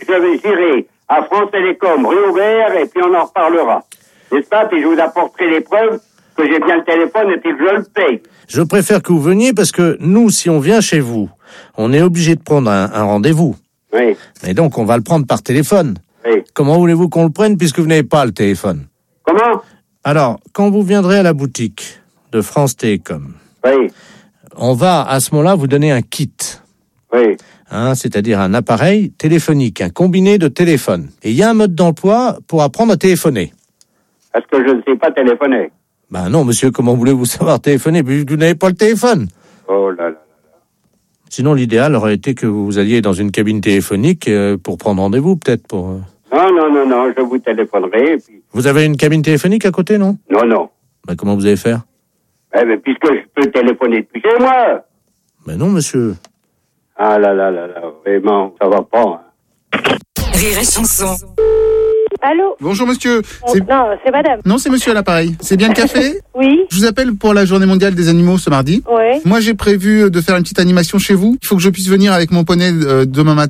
Q: j'irai à France Télécom, rue Aubert, et puis on en reparlera. N'est-ce pas? Puis je vous apporterai les preuves que j'ai bien le téléphone et puis que je le paye.
H: Je préfère que vous veniez parce que nous, si on vient chez vous, on est obligé de prendre un rendez-vous.
Q: Oui.
H: Et donc, on va le prendre par téléphone.
Q: Oui.
H: Comment voulez-vous qu'on le prenne puisque vous n'avez pas le téléphone?
Q: Comment?
H: Alors, quand vous viendrez à la boutique de France Télécom,
Q: oui,
H: on va à ce moment-là vous donner un kit.
Q: Oui.
H: C'est-à-dire un appareil téléphonique, un combiné de téléphone. Et il y a un mode d'emploi pour apprendre à téléphoner.
Q: Est-ce que je ne sais pas téléphoner?
H: Ben non, monsieur, comment voulez-vous savoir téléphoner puisque vous n'avez pas le téléphone?
Q: Oh là là.
H: Sinon, l'idéal aurait été que vous alliez dans une cabine téléphonique pour prendre rendez-vous, peut-être pour...
Q: Non, je vous téléphonerai. Puis...
H: Vous avez une cabine téléphonique à côté, non?
Q: Non.
H: Ben comment vous allez faire?
Q: Mais puisque je peux téléphoner depuis chez moi.
H: Ben non, monsieur.
Q: Ah là, vraiment, ça va pas. Hein.
C: Rire et chanson.
R: Allô?
D: Bonjour monsieur.
R: Non, c'est madame.
D: Non, c'est monsieur à l'appareil. C'est bien le café?
R: Oui.
D: Je vous appelle pour la journée mondiale des animaux ce mardi.
R: Ouais.
D: Moi, j'ai prévu de faire une petite animation chez vous. Il faut que je puisse venir avec mon poney demain matin.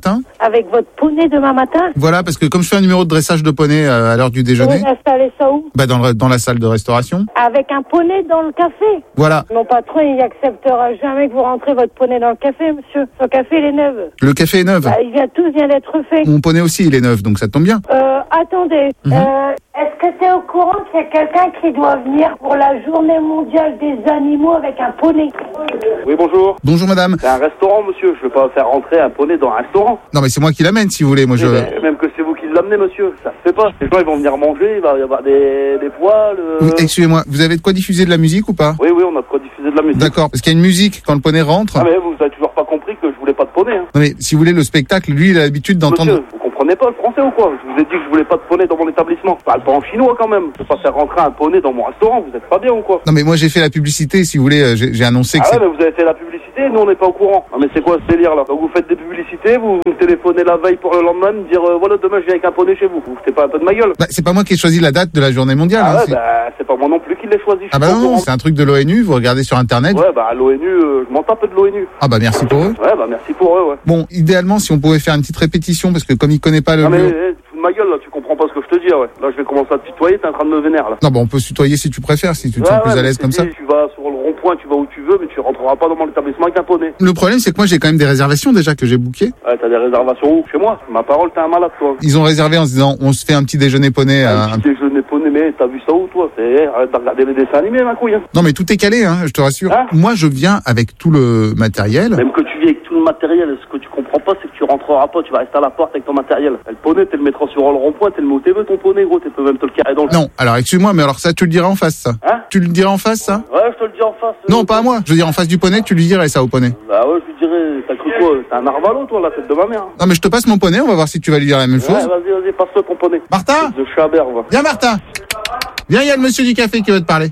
R: Avec votre poney demain matin?
D: Voilà, parce que comme je fais un numéro de dressage de poney à l'heure du déjeuner.
R: Vous installez ça où?
D: Bah dans la salle de restauration.
R: Avec un poney dans le café?
D: Voilà.
R: Mon patron, il acceptera jamais que vous rentrez votre poney dans le café, monsieur. Son café, il est neuf.
D: Le café est neuf.
R: Bah, tout vient d'être fait.
D: Mon poney aussi, il est neuf, donc ça tombe bien.
R: Attendez. Est-ce que tu es au courant qu'il y a quelqu'un qui doit venir pour la journée mondiale des animaux avec un poney?
F: Oui, bonjour.
D: Bonjour madame.
F: C'est un restaurant, monsieur. Je veux pas faire rentrer un poney dans un restaurant.
D: Non mais c'est moi qui l'amène si vous voulez. Moi je.
F: Même que c'est vous qui l'amenez, monsieur. Ça se fait pas. Les gens ils vont venir manger, il va y avoir des poils.
D: Oui, excusez-moi, vous avez de quoi diffuser de la musique ou pas?
F: Oui, on a de quoi diffuser de la musique.
D: D'accord, parce qu'il y a une musique quand le poney rentre.
F: Ah mais vous avez toujours pas compris que je voulais pas de poney. Hein.
D: Non mais si vous voulez le spectacle, lui il a l'habitude d'entendre.
F: Monsieur, vous comprenez pas le français ou quoi? Je vous ai dit que je voulais pas de poney dans mon établissement. Je parle pas en chinois quand même. Je peux pas faire rentrer un poney dans mon restaurant. Vous êtes pas bien ou quoi?
D: Non mais moi j'ai fait la publicité, si vous voulez, j'ai annoncé que
F: mais vous avez fait la publicité, nous on n'est pas au courant. Non mais c'est quoi ce délire là? Donc vous faites des publicités, vous me téléphonez la veille pour le lendemain, me dire voilà demain je viens avec un poney chez vous. Vous foutez pas un peu de ma gueule?
D: Bah c'est pas moi qui ai choisi la date de la journée mondiale.
F: C'est pas moi non plus qui l'ai choisi.
D: Ah bah non, c'est un truc de l'ONU, vous regardez sur internet.
F: Ouais l'ONU, je m'en tape de l'ONU.
D: Ah bah merci pour eux.
F: Ouais merci pour eux.
D: Bon, idéalement si on pouvait faire une petite répétition, parce que comme il connaît pas le...
F: ma gueule là, tu comprends pas ce que je te dis, ouais. Là je vais commencer à te tutoyer, t'es en train de me vénérer là.
D: Non on peut se tutoyer si tu préfères, si tu te sens plus à l'aise comme ça.
F: Tu vas sur le rond-point, tu vas où tu veux, mais tu rentreras pas dans mon établissement avec un poney.
D: Le problème c'est que moi j'ai quand même des réservations déjà que j'ai bookées.
F: Ouais, t'as des réservations où? Chez moi? Ma parole, t'es un malade toi.
D: Ils ont réservé en se disant on se fait un petit déjeuner poney.
F: Un petit déjeuner poney, mais t'as vu ça où toi? Arrête de regarder les dessins animés ma couille. Hein.
D: Non mais tout est calé, je te rassure. Moi je viens avec tout le matériel.
F: Même que tu viens avec tout le matériel, ce que tu comprends pas c'est que tu rentreras pas, tu vas rester à la porte avec ton matériel. Le poney, t'es le mettra sur le rond-point, t'es le mets au TV ton poney gros, tu peux même te le carrer dans le...
D: Non, alors excuse-moi, mais alors ça tu le diras en face ça. Tu le diras en face ça?
F: Ouais, je te le dis en face.
D: Non, pas à moi, je veux dire en face du poney, tu lui dirais ça au poney.
F: Bah ouais, je lui dirais, t'as cru quoi? T'es un narvalo toi, la tête de ma mère.
D: Non mais je te passe mon poney, on va voir si tu vas lui dire la même chose.
F: Vas-y, passe-le ton poney.
D: Martin?
F: De Chabert, va.
D: Viens Martin. Viens, il y a le monsieur du café qui veut te parler.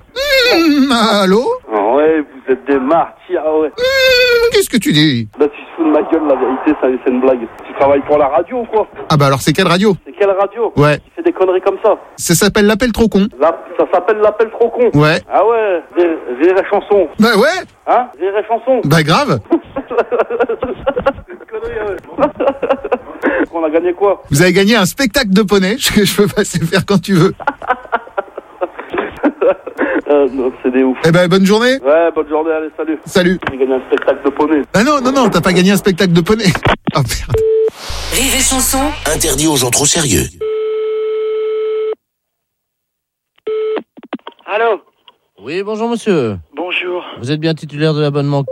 D: Allô?
F: Ouais, vous êtes des martyrs, ouais.
D: Qu'est-ce que tu dis?
F: Là, tu te fous de ma gueule, la vérité, c'est une blague. Tu travailles pour la radio ou quoi?
D: Ah bah alors c'est quelle radio?
F: C'est quelle radio?
D: Ouais.
F: Tu fais des conneries comme ça?
D: Ça s'appelle l'appel trop con.
F: Ça s'appelle l'appel trop con?
D: Ouais.
F: Ah ouais, Rire et chanson.
D: Bah ouais.
F: Rire et chanson.
D: Bah grave.
F: On a gagné quoi?
D: Vous avez gagné un spectacle de poney que je peux passer faire quand tu veux.
F: Non, c'est des ouf.
D: Eh ben, bonne journée.
F: Ouais, bonne journée, allez, salut.
D: Salut.
F: J'ai gagné un spectacle de poney.
D: Ah non, t'as pas gagné un spectacle de poney. Oh merde.
C: Rire et chanson.
J: Interdit aux gens trop sérieux.
O: Allô?
H: Oui, bonjour monsieur.
O: Bonjour.
H: Vous êtes bien titulaire de l'abonnement?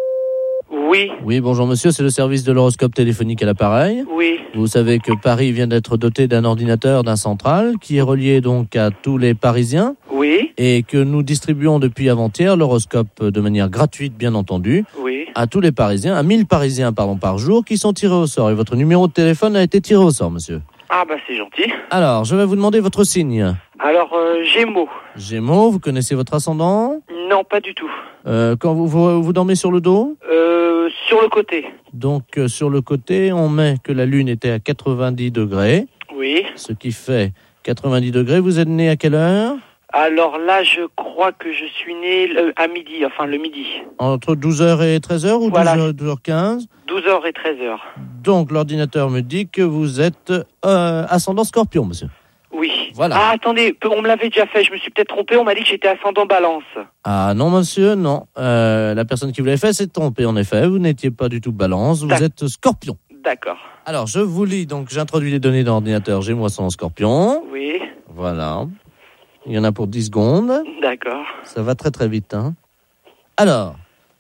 O: Oui.
H: Oui, bonjour monsieur, c'est le service de l'horoscope téléphonique à l'appareil.
O: Oui.
H: Vous savez que Paris vient d'être doté d'un ordinateur, d'un central, qui est relié donc à tous les Parisiens.
O: Oui.
H: Et que nous distribuons depuis avant-hier l'horoscope de manière gratuite, bien entendu.
O: Oui.
H: À tous les Parisiens, à 1000 Parisiens par jour, qui sont tirés au sort. Et votre numéro de téléphone a été tiré au sort, monsieur.
O: Ah bah c'est gentil.
H: Alors, je vais vous demander votre signe.
O: Alors, Gémeaux.
H: Gémeaux, vous connaissez votre ascendant?
O: Non, pas du tout.
H: Quand vous dormez sur le dos?
O: Sur le côté.
H: Donc, sur le côté, on met que la Lune était à 90 degrés.
O: Oui.
H: Ce qui fait 90 degrés. Vous êtes né à quelle heure?
O: Alors là, je crois que je suis né à midi, enfin le midi.
H: Entre 12h et 13h ou
O: voilà.
H: 12h15?
O: 12h et 13h.
H: Donc, l'ordinateur me dit que vous êtes ascendant Scorpion, monsieur.
O: Oui.
H: Voilà.
O: Ah, attendez, on me l'avait déjà fait, je me suis peut-être trompé, on m'a dit que j'étais ascendant Balance.
H: Ah non, monsieur, non. La personne qui vous l'avait fait s'est trompée, en effet. Vous n'étiez pas du tout Balance, vous êtes Scorpion.
O: D'accord.
H: Alors, je vous lis, donc j'introduis les données dans l'ordinateur. J'ai moi ascendant Scorpion.
O: Oui.
H: Voilà. Il y en a pour 10 secondes.
O: D'accord.
H: Ça va très très vite, hein. Alors,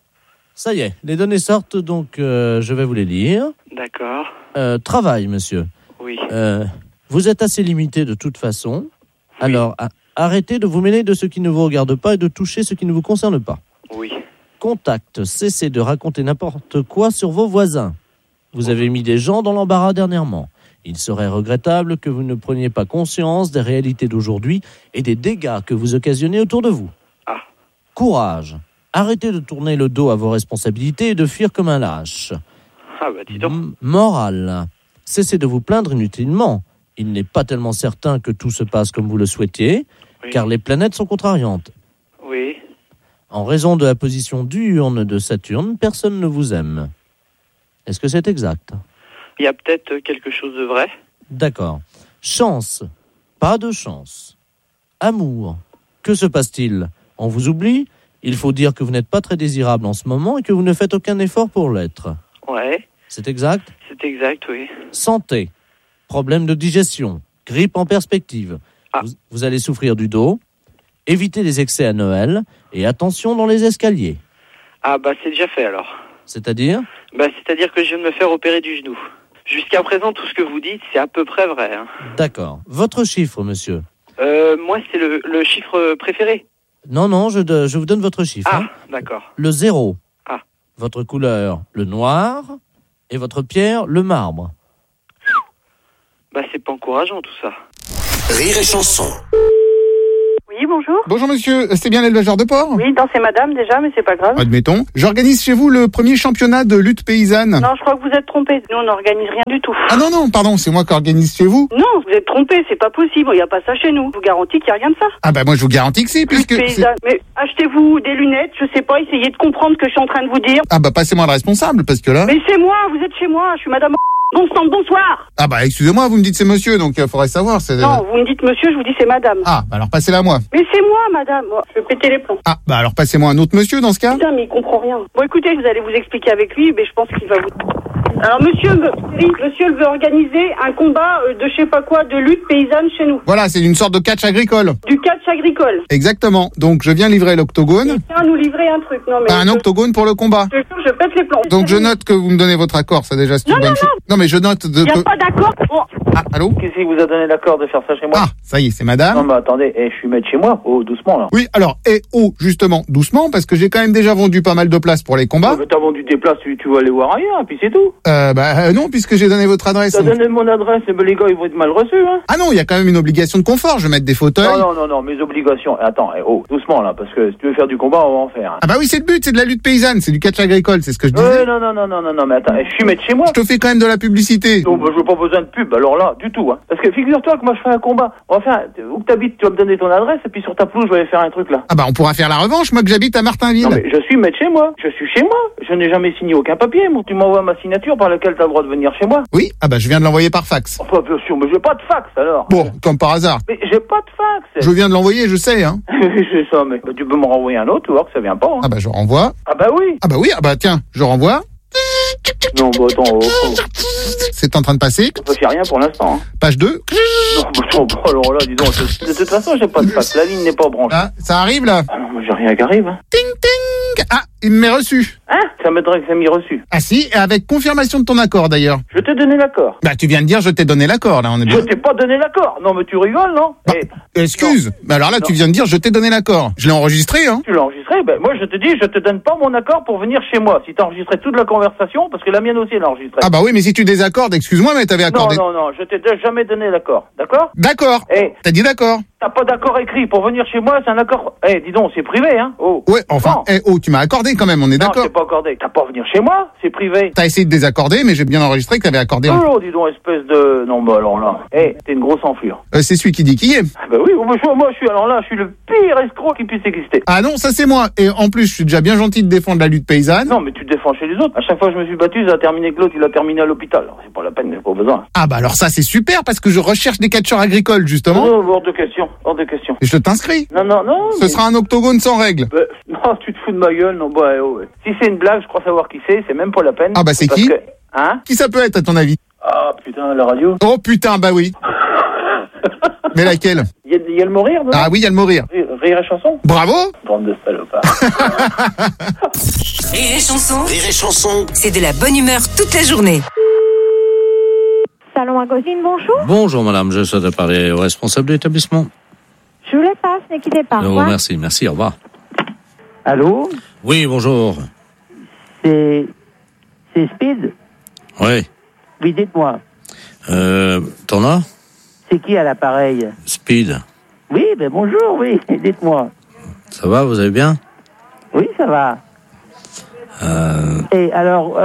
H: ça y est, les données sortent, donc je vais vous les lire.
O: D'accord.
H: Travail, monsieur.
O: Oui.
H: Vous êtes assez limité de toute façon. Oui. Alors, arrêtez de vous mêler de ce qui ne vous regarde pas et de toucher ce qui ne vous concerne pas.
O: Oui.
H: Contact, cessez de raconter n'importe quoi sur vos voisins. Vous avez mis des gens dans l'embarras dernièrement. Il serait regrettable que vous ne preniez pas conscience des réalités d'aujourd'hui et des dégâts que vous occasionnez autour de vous.
O: Ah.
H: Courage. Arrêtez de tourner le dos à vos responsabilités et de fuir comme un lâche.
O: Ah bah dis donc.
H: Morale. Cessez de vous plaindre inutilement. Il n'est pas tellement certain que tout se passe comme vous le souhaitiez, oui. Car les planètes sont contrariantes.
O: Oui.
H: En raison de la position diurne de Saturne, personne ne vous aime. Est-ce que c'est exact ?
I: Il y a peut-être quelque chose de vrai.
H: D'accord. Chance. Pas de chance. Amour. Que se passe-t-il? On vous oublie? Il faut dire que vous n'êtes pas très désirable en ce moment et que vous ne faites aucun effort pour l'être.
I: Ouais.
H: C'est exact?
I: C'est exact, oui.
H: Santé. Problème de digestion. Grippe en perspective. Vous allez souffrir du dos. Évitez les excès à Noël. Et attention dans les escaliers.
I: Ah bah c'est déjà fait alors.
H: C'est-à-dire?
I: Bah c'est-à-dire que je viens de me faire opérer du genou. Jusqu'à présent, tout ce que vous dites, c'est à peu près vrai. Hein.
H: D'accord. Votre chiffre, monsieur?
I: Moi, c'est le chiffre préféré.
H: Non, je vous donne votre chiffre.
I: Ah, d'accord.
H: Le 0.
I: Ah.
H: Votre couleur, le noir. Et votre pierre, le marbre.
I: Bah, c'est pas encourageant, tout ça.
J: Rire et chanson.
B: Oui, bonjour.
D: Bonjour monsieur, c'est bien l'éleveur de porc?
B: Oui, non, c'est madame déjà, mais c'est pas grave.
D: Admettons. J'organise chez vous le premier championnat de lutte paysanne.
B: Non, je crois que vous êtes trompé. Nous, on n'organise rien du tout.
D: Ah non, pardon, c'est moi qui organise chez vous.
B: Non, vous êtes trompé, c'est pas possible. Il n'y a pas ça chez nous. Je vous garantis qu'il n'y a rien de ça.
D: Ah bah moi je vous garantis que si, puisque...
B: Lutte paysanne. Mais achetez-vous des lunettes, je sais pas, essayez de comprendre ce que je suis en train de vous dire.
D: Ah bah passez-moi le responsable, parce que là...
B: Mais c'est moi, vous êtes chez moi, je suis madame... Bonsoir.
D: Ah bah excusez-moi, vous me dites c'est monsieur, donc faudrait savoir.
B: Non, vous me dites monsieur, je vous dis c'est madame.
D: Ah, bah alors passez-la moi.
B: Mais c'est moi, madame. Moi, je vais péter les plombs.
D: Ah, bah alors passez-moi un autre monsieur dans ce cas.
B: Putain, mais il comprend rien. Bon, écoutez, vous allez vous expliquer avec lui, mais je pense qu'il va vous... Alors, monsieur veut organiser un combat de je sais pas quoi, de lutte paysanne chez nous.
D: Voilà, c'est une sorte de catch agricole.
B: Du catch agricole.
D: Exactement. Donc je viens livrer l'octogone.
B: Il vient nous livrer un truc. Non, mais
D: un octogone pour le combat.
B: Je jure, je pète les plombs.
D: Donc je note que vous me donnez votre accord, ça déjà c'est une bonne chose. Non, mais je note de...
B: Il n'y a pas d'accord. Bon.
D: Ah, allô?
P: Qu'est-ce qui vous a donné l'accord de faire ça chez moi?
D: Ah, ça y est, c'est madame.
P: Non, mais attendez, je suis maître chez moi. Oh, doucement, là.
D: Oui, alors, justement, doucement, parce que j'ai quand même déjà vendu pas mal de places pour les combats.
P: Mais t'as vendu des places, tu vas aller voir ailleurs, puis c'est tout.
D: Non, puisque j'ai donné votre adresse.
P: T'as donné mon adresse, mais les gars, ils vont être mal reçus, hein.
D: Ah non, il y a quand même une obligation de confort, je vais mettre des fauteuils.
P: Non, mes obligations. Attends, doucement, là, parce que si tu veux faire du combat, on va en faire. Hein.
D: Ah bah oui, c'est le but, c'est de la lutte paysanne, c'est du catch agricole, c'est ce que je disais.
P: Non, mais attends, je suis maître chez moi.
D: Je te fais quand même de la publicité.
P: Non, bah, je veux pas besoin de pub, alors là, du tout, hein. Parce que figure-toi que moi, je fais un combat. On va faire, où que t'habites, tu vas me donner ton adresse, et puis sur ta pelouse, je vais aller faire un truc, là.
D: Ah bah, on pourra faire la revanche, moi que j'habite à Martinville.
P: Non, mais je suis maître chez moi. Je suis chez moi. Je n'ai jamais signé aucun papier. Tu m'envoies ma signature par laquelle t'as le droit de venir chez moi.
D: Oui, ah bah, je viens de l'envoyer par fax.
P: Enfin, bien sûr, mais j'ai pas de fax, alors.
D: Bon, comme par hasard.
P: Mais j'ai pas de fax.
D: Je viens de l'envoyer, je sais, hein.
P: C'est ça, mais tu peux me renvoyer un autre, tu vois que ça vient pas, hein.
D: Ah bah, je renvoie.
P: Ah bah oui.
D: Ah bah oui, ah bah tiens, je renvoie.
P: Non, bah attends,
D: c'est en train de passer.
P: Ça fait rien pour l'instant. Hein.
D: Page 2.
P: Non, bah alors là, dis donc, de toute façon, j'ai pas de fax. La ligne n'est pas branchée.
D: Ah, ça arrive là.
P: Ah non, moi j'ai rien qui arrive. Hein.
D: Ting ting. Ah, il m'est reçu.
P: Hein? Ça m'aiderait que ça m'ait reçu.
D: Ah si, et avec confirmation de ton accord d'ailleurs.
P: Je t'ai donné l'accord.
D: Bah tu viens de dire je t'ai donné l'accord là, on est bien.
P: Je t'ai pas donné l'accord. Non mais tu rigoles, non?
D: Bah, excuse. Mais alors là, tu viens de dire je t'ai donné l'accord. Je l'ai enregistré, hein.
P: Tu l'as enregistré? Ben moi je te dis, je te donne pas mon accord pour venir chez moi. Si t'as enregistré toute la conversation, parce que la mienne aussi elle a enregistré.
D: Ah bah oui, mais si tu désaccordes, excuse-moi, mais t'avais accordé.
P: Non, je t'ai jamais donné l'accord. D'accord?
D: D'accord. T'as dit d'accord.
P: T'as pas d'accord écrit. Pour venir chez moi, c'est un accord. Dis donc, c'est privé, hein? Oh.
D: Ouais, enfin, tu m'as accordé quand même, on est d'accord.
P: Non, je t'ai pas accordé. T'as pas à venir chez moi, c'est privé.
D: T'as essayé de désaccorder, mais j'ai bien enregistré que t'avais accordé.
P: Oh, dis donc, espèce de... Non, bah alors là. T'es une grosse enflure.
D: C'est celui qui dit qui est.
P: Bah oui, moi je suis le pire escroc qui puisse exister.
D: Ah non, ça c'est moi. Et en plus, je suis déjà bien gentil de défendre la lutte paysanne.
P: Non, mais tu te défends chez les autres. À chaque fois que je me suis battu, ça a terminé que l'autre, il a terminé à l'hôpital. Alors, c'est pas la peine, j'ai pas besoin.
D: Ah bah alors ça c'est super parce que je recherche des catcheurs agricoles justement.
P: Non, hors de question, hors de question.
D: Et je t'inscris.
P: Non.
D: Ce sera un octogone sans règles.
P: Bah, non, tu te fous de ma gueule, non, bah, ouais. Si c'est une blague, je crois savoir qui c'est même pas la peine.
D: Ah bah c'est qui?
P: Hein?
D: Qui ça peut être à ton avis?
P: Ah putain, la radio.
D: Oh putain, bah oui. Mais laquelle?
P: Il y a le mot rire, non?
D: Ah oui, il y a le mot rire.
P: Rire et chanson?
D: Bravo!
P: Bande de salopards.
C: Rire et chanson.
J: Rire et chanson.
C: C'est de la bonne humeur toute la journée.
R: Salon à Gosine, bonjour.
H: Bonjour madame, je souhaite parler au responsable de l'établissement.
R: Je vous les passe, ne quittez pas.
H: Je vous remercie, merci, au revoir.
O: Allô?
H: Oui, bonjour.
O: C'est Speed?
H: Oui.
O: Oui, dites-moi.
H: T'en as?
O: C'est qui à l'appareil?
H: Speed.
O: Oui, ben bonjour, oui, dites-moi.
H: Ça va, vous allez bien?
O: Oui, ça va. Et alors,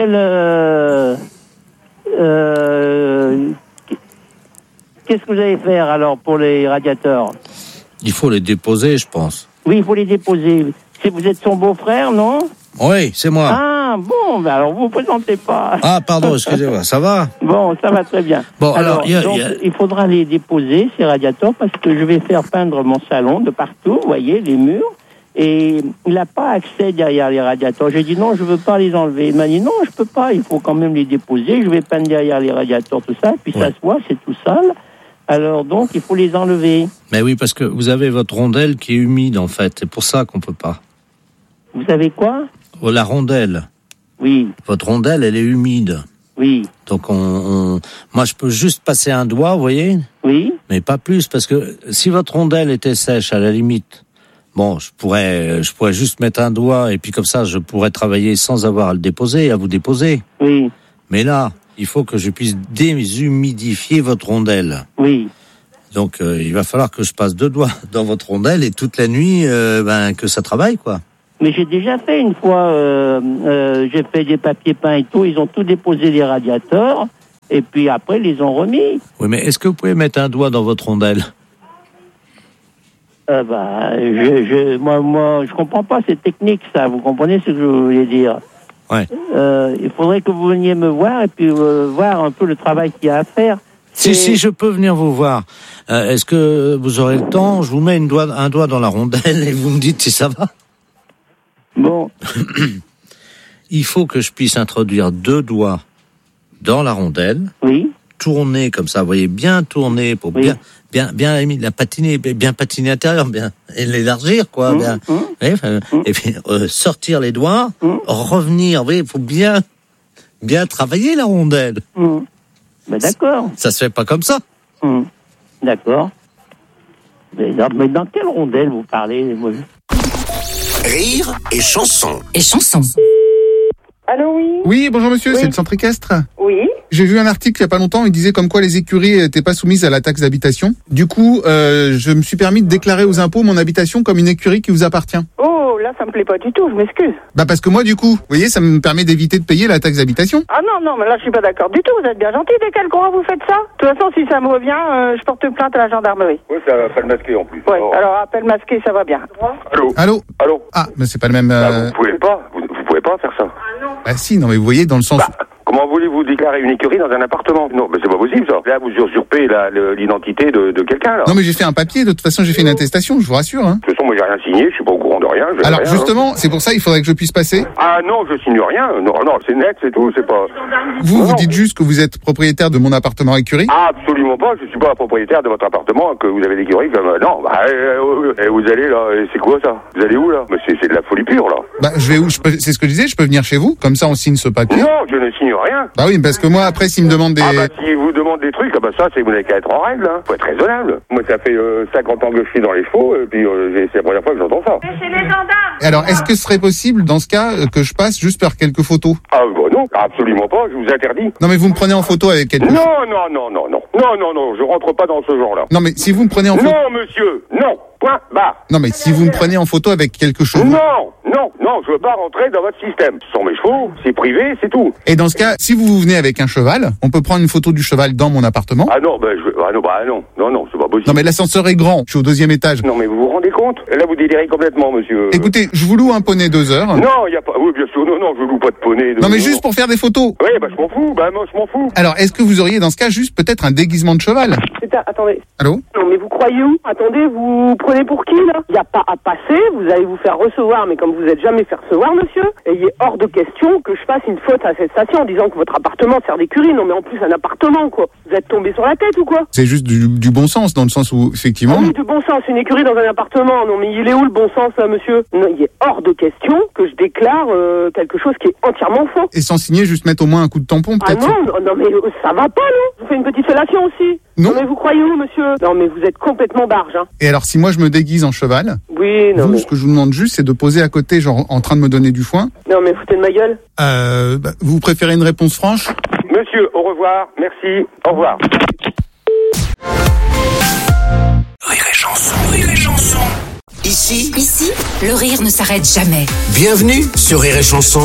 O: qu'est-ce que vous allez faire alors pour les radiateurs?
H: Il faut les déposer, je pense.
O: Oui, il faut les déposer. Vous êtes son beau-frère, non?
H: Oui, c'est moi.
O: Ah,
S: Ah, bon, ben alors vous présentez pas.
H: Ah, pardon, excusez-moi, ça va?
S: Bon, ça va très bien.
H: Bon, alors
S: il faudra les déposer, ces radiateurs, parce que je vais faire peindre mon salon de partout, vous voyez, les murs. Et il n'a pas accès derrière les radiateurs. J'ai dit non, je veux pas les enlever. Il m'a dit non, je peux pas, il faut quand même les déposer. Je vais peindre derrière les radiateurs, tout ça. Puis ça se voit, c'est tout sale. Alors donc, il faut les enlever.
H: Mais oui, parce que vous avez votre rondelle qui est humide, en fait. C'est pour ça qu'on peut pas.
S: Vous avez quoi?
H: Oh, la rondelle.
S: Oui.
H: Votre rondelle, elle est humide.
S: Oui.
H: Donc moi, je peux juste passer un doigt, vous voyez?
S: Oui.
H: Mais pas plus, parce que si votre rondelle était sèche, à la limite, bon, je pourrais juste mettre un doigt et puis comme ça, je pourrais travailler sans avoir à le déposer, à vous déposer.
S: Oui.
H: Mais là, il faut que je puisse déshumidifier votre rondelle.
S: Oui.
H: Donc, il va falloir que je passe 2 doigts dans votre rondelle et toute la nuit, que ça travaille, quoi.
S: Mais j'ai déjà fait une fois, j'ai fait des papiers peints et tout, ils ont tout déposé les radiateurs et puis après, ils les ont remis.
H: Oui, mais est-ce que vous pouvez mettre un doigt dans votre rondelle?
S: Moi, je comprends pas ces techniques, ça. Vous comprenez ce que je voulais dire?
H: Ouais.
S: Il faudrait que vous veniez me voir et puis voir un peu le travail qu'il y a à faire.
H: Si, je peux venir vous voir. Est-ce que vous aurez le temps? Je vous mets un doigt dans la rondelle et vous me dites si ça va.
S: Bon.
H: Il faut que je puisse introduire 2 doigts dans la rondelle.
S: Oui.
H: Tourner comme ça, vous voyez, bien tourner pour bien la patiner, bien patiner intérieur, bien et l'élargir, quoi. Et puis sortir les doigts, revenir. Vous voyez, il faut bien travailler la rondelle.
S: Ben d'accord.
H: Ça se fait pas comme ça.
S: D'accord. Mais dans quelle rondelle vous parlez?
J: Rire et chanson.
R: Allô, oui?
D: Oui, bonjour monsieur, c'est le centre équestre.
R: Oui.
D: J'ai vu un article il y a pas longtemps, il disait comme quoi les écuries n'étaient pas soumises à la taxe d'habitation. Du coup, je me suis permis de déclarer aux impôts mon habitation comme une écurie qui vous appartient.
R: Oh, là, ça me plaît pas du tout, je m'excuse.
D: Bah parce que moi, du coup, vous voyez, ça me permet d'éviter de payer la taxe d'habitation.
R: Ah non, mais là, je suis pas d'accord du tout. Vous êtes bien gentil, dès quel courant vous faites ça? De toute façon, si ça me revient, je porte plainte à la gendarmerie.
F: Oui, c'est un appel masqué en plus.
R: Ouais, alors appel masqué, ça va bien.
D: Allô? Ah, mais c'est pas le même...
F: Vous pouvez pas faire ça.
D: Ah si, non mais vous voyez, dans le sens...
F: Comment voulez-vous déclarer une écurie dans un appartement? Non, mais c'est pas possible ça. Là, vous usurpez l'identité de quelqu'un, là.
D: Non, mais j'ai fait un papier, de toute façon, j'ai fait une attestation, je vous rassure. Hein.
F: De toute façon, moi, j'ai rien signé, je suis pas au courant de rien.
D: Alors,
F: rien,
D: justement, c'est pour ça, il faudrait que je puisse passer.
F: Ah non, je signe rien. Non, c'est net, c'est tout, c'est pas...
D: Vous dites juste que vous êtes propriétaire de mon appartement écurie?
F: Ah, absolument pas, je suis pas propriétaire de votre appartement, que vous avez l'écurie comme... Non, vous allez, là, c'est quoi ça? Vous allez où, là? Mais c'est de la folie pure, là.
D: Bah, je vais où? C'est ce que je disais, je peux venir chez vous, comme ça, on signe ce papier.
F: Non, je ne signe rien.
D: Bah oui, parce que moi, après, s'ils me demandent des...
F: Ah bah, s'ils vous demandent des trucs, ça, vous n'avez qu'à être en règle, hein. Faut être raisonnable. Moi, ça fait 50 ans que je suis dans les chevaux, et puis c'est la première fois que j'entends ça.
R: Mais c'est les gendarmes.
D: Et alors, est-ce que ce serait possible, dans ce cas, que je passe juste faire quelques photos?
F: Ah bah non, absolument pas, je vous interdis.
D: Non, mais vous me prenez en photo avec quelques...
F: Non, je rentre pas dans ce genre-là.
D: Non, mais si vous me prenez en photo...
F: Non, monsieur, non, point, barre.
D: Non, mais si vous me prenez en photo avec quelque chose...
F: Non, je veux pas rentrer dans votre système. Ce sont mes chevaux, c'est privé, c'est tout.
D: Et dans ce cas, si vous venez avec un cheval, on peut prendre une photo du cheval dans mon appartement?
F: Ah non, non, c'est pas possible.
D: Non, mais l'ascenseur est grand, je suis au 2e étage.
F: Non, mais vous vous rendez compte? Là, vous délirez complètement, monsieur.
D: Écoutez, je vous loue un poney 2 heures.
F: Non, y a pas... Oui, bien sûr, non, je loue pas de poney.
D: Non, mais juste pour faire des photos.
F: Oui, je m'en fous, moi, je m'en fous.
D: Alors, est-ce que vous auriez, dans ce cas, juste peut-être un déguisement de cheval?
R: Attendez.
D: Allô?
R: Non, mais vous croyez où? Attendez, vous prenez pour qui, là? Il n'y a pas à passer, vous allez vous faire recevoir, mais comme vous n'êtes jamais fait recevoir, monsieur, et il est hors de question que je fasse une faute à cette station en disant que votre appartement sert d'écurie. Non, mais en plus, un appartement, quoi. Vous êtes tombé sur la tête ou quoi?
D: C'est juste du bon sens, dans le sens où, effectivement...
R: Ah oui, du bon sens, une écurie dans un appartement. Non, mais il est où le bon sens, là, monsieur? Non, il est hors de question que je déclare quelque chose qui est entièrement faux.
D: Et sans signer, juste mettre au moins un coup de tampon, peut-être?
R: Ah non, mais ça va pas, non? Je vous fais une petite fellation aussi. Non, mais vous croyez où, monsieur? Non, mais vous êtes complètement barge, hein.
D: Et alors, si moi je me déguise en cheval,
R: oui, non,
D: ce que je vous demande juste, c'est de poser à côté, genre en train de me donner du foin.
R: Non, mais foutez de ma gueule.
D: Vous préférez une réponse franche?
F: Monsieur, au revoir, merci, au revoir.
J: Rire et chanson.
C: Ici, le rire ne s'arrête jamais.
J: Bienvenue sur Rire et chanson.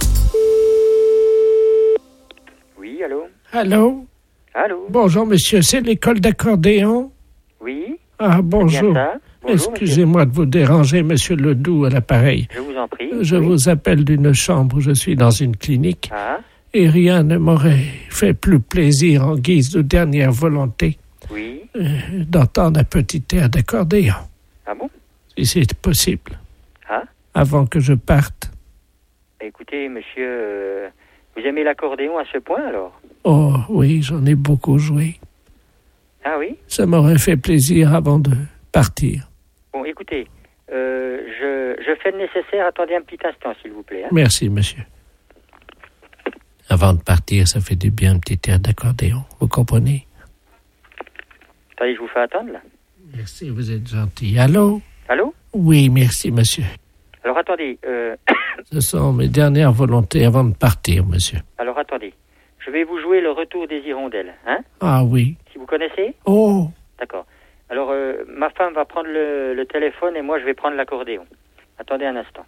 T: Oui, allô?
A: Allô? Bonjour, monsieur, c'est l'école d'accordéon?
T: Oui.
A: Ah, bonjour.
I: Bonjour,
A: Excusez-moi de vous déranger, monsieur Ledoux, à l'appareil.
I: Je vous en prie.
A: Je vous appelle d'une chambre où je suis dans une clinique.
I: Ah.
A: Et rien ne m'aurait fait plus plaisir en guise de dernière volonté d'entendre un petit air d'accordéon.
I: Ah bon?
A: Si c'est possible.
I: Ah.
A: Avant que je parte.
I: Écoutez, monsieur, vous aimez l'accordéon à ce point, alors?
A: Oh oui, j'en ai beaucoup joué.
I: Ah oui?
A: Ça m'aurait fait plaisir avant de partir.
I: Bon, écoutez, je fais le nécessaire. Attendez un petit instant, s'il vous plaît. Hein?
A: Merci, monsieur. Avant de partir, ça fait du bien un petit air d'accordéon. Vous comprenez?
I: Attendez, je vous fais attendre, là.
A: Merci, vous êtes gentil. Allô?
I: Allô?
A: Oui, merci, monsieur.
I: Alors, attendez.
A: Ce sont mes dernières volontés avant de partir, monsieur.
I: Alors, attendez. Je vais vous jouer le retour des hirondelles, hein?
A: Ah oui.
I: Si vous connaissez?
A: Oh!
I: D'accord. Alors, ma femme va prendre le téléphone et moi, je vais prendre l'accordéon. Attendez un instant.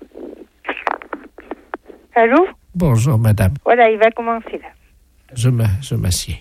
U: Allô?
A: Bonjour, madame.
U: Voilà, il va commencer, là.
A: Je m'assieds.